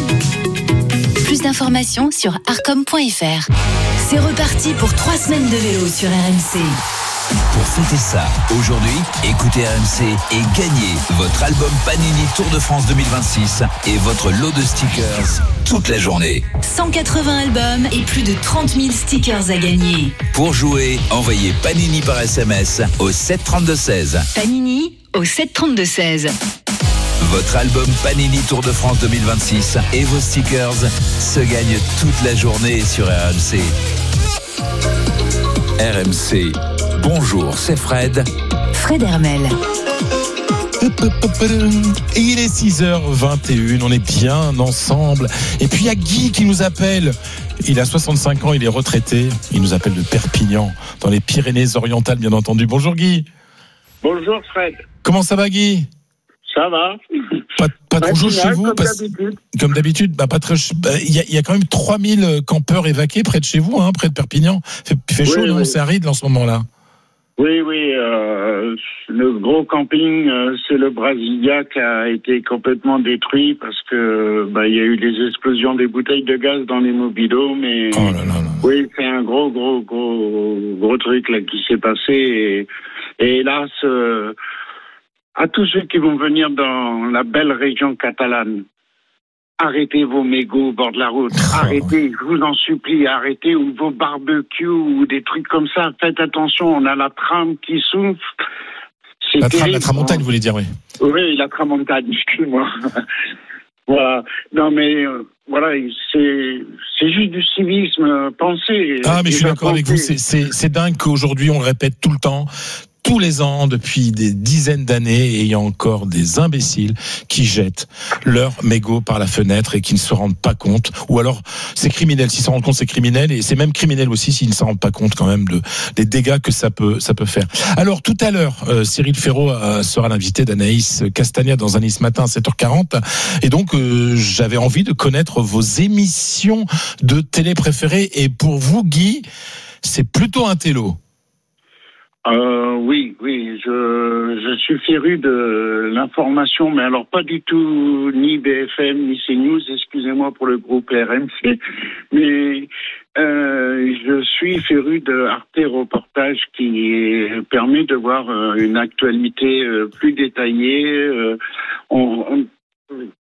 Plus d'informations sur arcom point f r. C'est reparti pour trois semaines de vélo sur R M C. Pour fêter ça, aujourd'hui, écoutez R M C et gagnez votre album Panini Tour de France deux mille vingt-six et votre lot de stickers toute la journée. cent quatre-vingts albums et plus de trente mille stickers à gagner. Pour jouer, envoyez Panini par S M S au sept trente-deux seize. Panini au sept trente-deux seize. Votre album Panini Tour de France deux mille vingt-six et vos stickers se gagnent toute la journée sur R M C. R M C. Bonjour, c'est Fred. Fred Hermel. Et il est six heures vingt et une, on est bien ensemble. Et puis il y a Guy qui nous appelle. Il a soixante-cinq ans, il est retraité. Il nous appelle de Perpignan, dans les Pyrénées-Orientales, bien entendu. Bonjour Guy. Bonjour Fred. Comment ça va Guy ? Ça va. Pas, pas trop chaud chez vous comme parce... d'habitude. Comme d'habitude, bah, pas très. Il bah, y, a, y a quand même trois mille campeurs évacués près de chez vous, hein, près de Perpignan. Il fait, fait chaud, oui, non ? oui. C'est aride en ce moment-là. Oui, oui. Euh, le gros camping, euh, c'est le Brasilia qui a été complètement détruit parce que bah, il y a eu des explosions des bouteilles de gaz dans les mobilos, mais oh là là là. Oui, c'est un gros, gros, gros, gros truc là qui s'est passé et, et hélas. Euh, À tous ceux qui vont venir dans la belle région catalane, arrêtez vos mégots au bord de la route. Arrêtez, je vous en supplie, arrêtez ou vos barbecues ou des trucs comme ça. Faites attention, on a la trame qui souffle. C'est La, tra- terrible. la tramontagne, vous voulez dire, oui. Oui, la tramontagne, excuse-moi. Voilà. Non, mais euh, voilà, c'est, c'est juste du civisme. Pensez. Ah, mais je suis d'accord avec vous. pensez. C'est, c'est, c'est dingue qu'aujourd'hui, on le répète tout le temps. Tous les ans, depuis des dizaines d'années, et il y a encore des imbéciles qui jettent leurs mégots par la fenêtre et qui ne se rendent pas compte. Ou alors, c'est criminel. S'ils s'en rendent compte, c'est criminel. Et c'est même criminel aussi s'ils ne s'en rendent pas compte quand même de, des dégâts que ça peut, ça peut faire. Alors, tout à l'heure, euh, Cyril Ferraud euh, sera l'invité d'Anaïs Castagna dans un Nice Matin à sept heures quarante. Et donc, euh, j'avais envie de connaître vos émissions de télé préférées. Et pour vous, Guy, c'est plutôt un télo. Euh, oui, oui, je, je suis féru de l'information, mais alors pas du tout ni B F M ni CNews, excusez-moi pour le groupe R M C, mais euh, je suis féru de Arte Reportage qui permet de voir euh, une actualité euh, plus détaillée. Euh, on, on,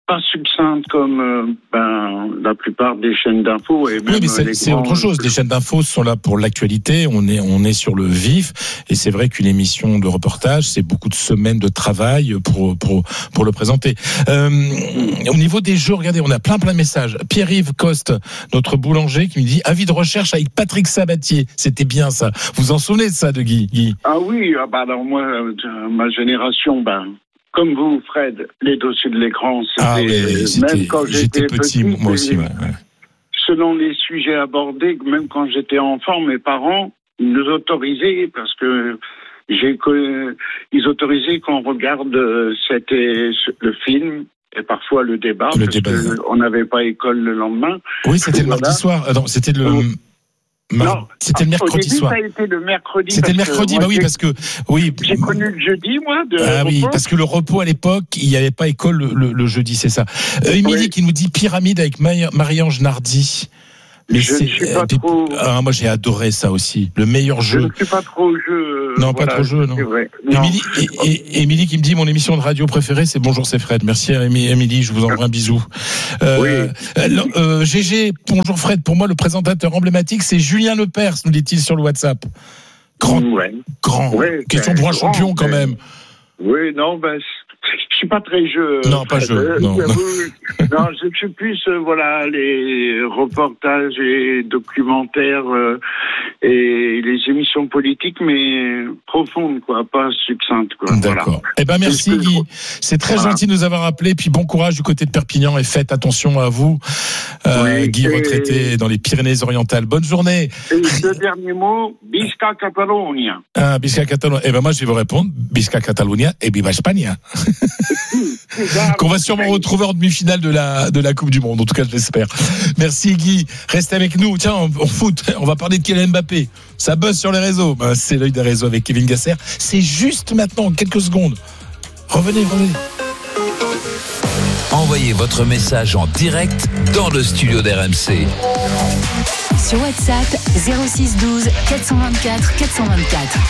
pas succincte comme euh, ben, la plupart des chaînes d'infos. Et même oui, mais c'est, c'est grands... autre chose. Les chaînes d'infos sont là pour l'actualité. On est, on est sur le vif. Et c'est vrai qu'une émission de reportage, c'est beaucoup de semaines de travail pour, pour, pour le présenter. Euh, au niveau des jeux, regardez, on a plein, plein de messages. Pierre-Yves Coste, notre boulanger, qui me dit avis de recherche avec Patrick Sabatier. C'était bien ça. Vous en souvenez de ça, de Guy, Guy Ah oui, ah bah alors moi, euh, ma génération, ben. Comme vous, Fred, les dossiers de l'écran, c'était, ah oui, c'était même quand j'étais, j'étais petit, petit moi aussi. Ouais, ouais. Selon les sujets abordés, même quand j'étais enfant, mes parents nous autorisaient, parce que j'ai, ils autorisaient qu'on regarde c'était le film et parfois le débat, le parce débat. qu'on n'avait pas école le lendemain. Oui, c'était et le voilà. mardi soir. Ah non, c'était le. Oh. Mar... Non, c'était le mercredi au début, soir. Ça a été le mercredi. C'était le mercredi, moi, bah oui, parce que oui. J'ai connu le jeudi, moi. De ah oui, repos. parce que le repos à l'époque, il n'y avait pas école le, le, le jeudi, c'est ça. Euh, Émilie oui. qui nous dit Pyramide avec Marie-Ange Nardi. Mais je c'est, ne suis pas euh, trop. Ah, moi, j'ai adoré ça aussi. Le meilleur jeu. Je ne suis pas trop jeu. Non, voilà, pas trop jeu, non. C'est vrai. Émilie, et, et, Émilie qui me dit mon émission de radio préférée, c'est Bonjour, c'est Fred. Merci, Émilie. Je vous envoie un bisou. Euh, oui. Euh, G G, bonjour Fred. Pour moi, le présentateur emblématique, c'est Julien Lepers, nous dit-il sur le WhatsApp. Grand, ouais. grand. Ouais, question pour un grand, champion quand même. Oui, non, ben. Je suis pas très jeu. Non, pas jeu. Euh, non, non. non, je suis plus euh, voilà les reportages et documentaires euh, et les émissions politiques, mais profondes, quoi, pas succinctes, quoi. D'accord. Voilà. Eh ben merci Guy. Je... C'est très voilà. gentil de nous avoir appelé. Puis bon courage du côté de Perpignan et faites attention à vous, euh, oui, Guy, et... retraité dans les Pyrénées-Orientales. Bonne journée. Et deux derniers mots. Bisca Catalunya. Ah, Bisca Catalunya. Eh ben moi je vais vous répondre. Bisca Catalunya et Viva España. Qu'on va sûrement retrouver en demi-finale de la, de la Coupe du Monde. En tout cas, je l'espère. Merci Guy. Restez avec nous. Tiens, on, on foot. On va parler de Kylian Mbappé. Ça buzz sur les réseaux. Ben, c'est l'œil des réseaux avec Kevin Gasser. C'est juste maintenant, en quelques secondes. Revenez, revenez. Envoyez votre message en direct dans le studio d'R M C. Sur WhatsApp, zéro six douze quatre cent vingt-quatre quatre cent vingt-quatre.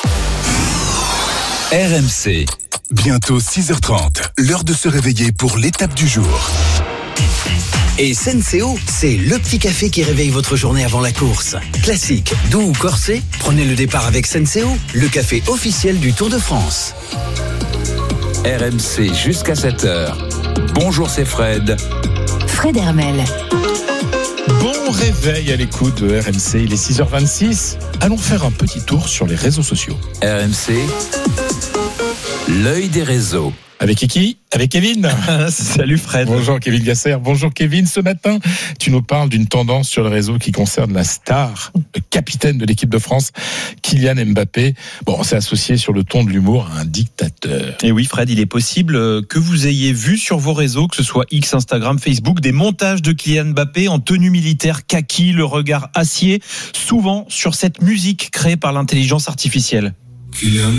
R M C. Bientôt six heures trente, l'heure de se réveiller pour l'étape du jour. Et Senseo, c'est le petit café qui réveille votre journée avant la course. Classique, doux ou corsé, prenez le départ avec Senseo, le café officiel du Tour de France. R M C jusqu'à sept heures. Bonjour, c'est Fred. Fred Hermel. Bon réveil à l'écoute de R M C, il est six heures vingt-six. Allons faire un petit tour sur les réseaux sociaux. R M C, l'œil des réseaux. Avec qui ? Avec Kevin. Salut Fred. Bonjour Kevin Gasser. Bonjour Kevin. Ce matin, tu nous parles d'une tendance sur le réseau qui concerne la star, le capitaine de l'équipe de France, Kylian Mbappé. Bon, c'est associé sur le ton de l'humour à un dictateur. Et oui Fred, il est possible que vous ayez vu sur vos réseaux, que ce soit X, Instagram, Facebook, des montages de Kylian Mbappé en tenue militaire kaki, le regard acier, souvent sur cette musique créée par l'intelligence artificielle. Kylian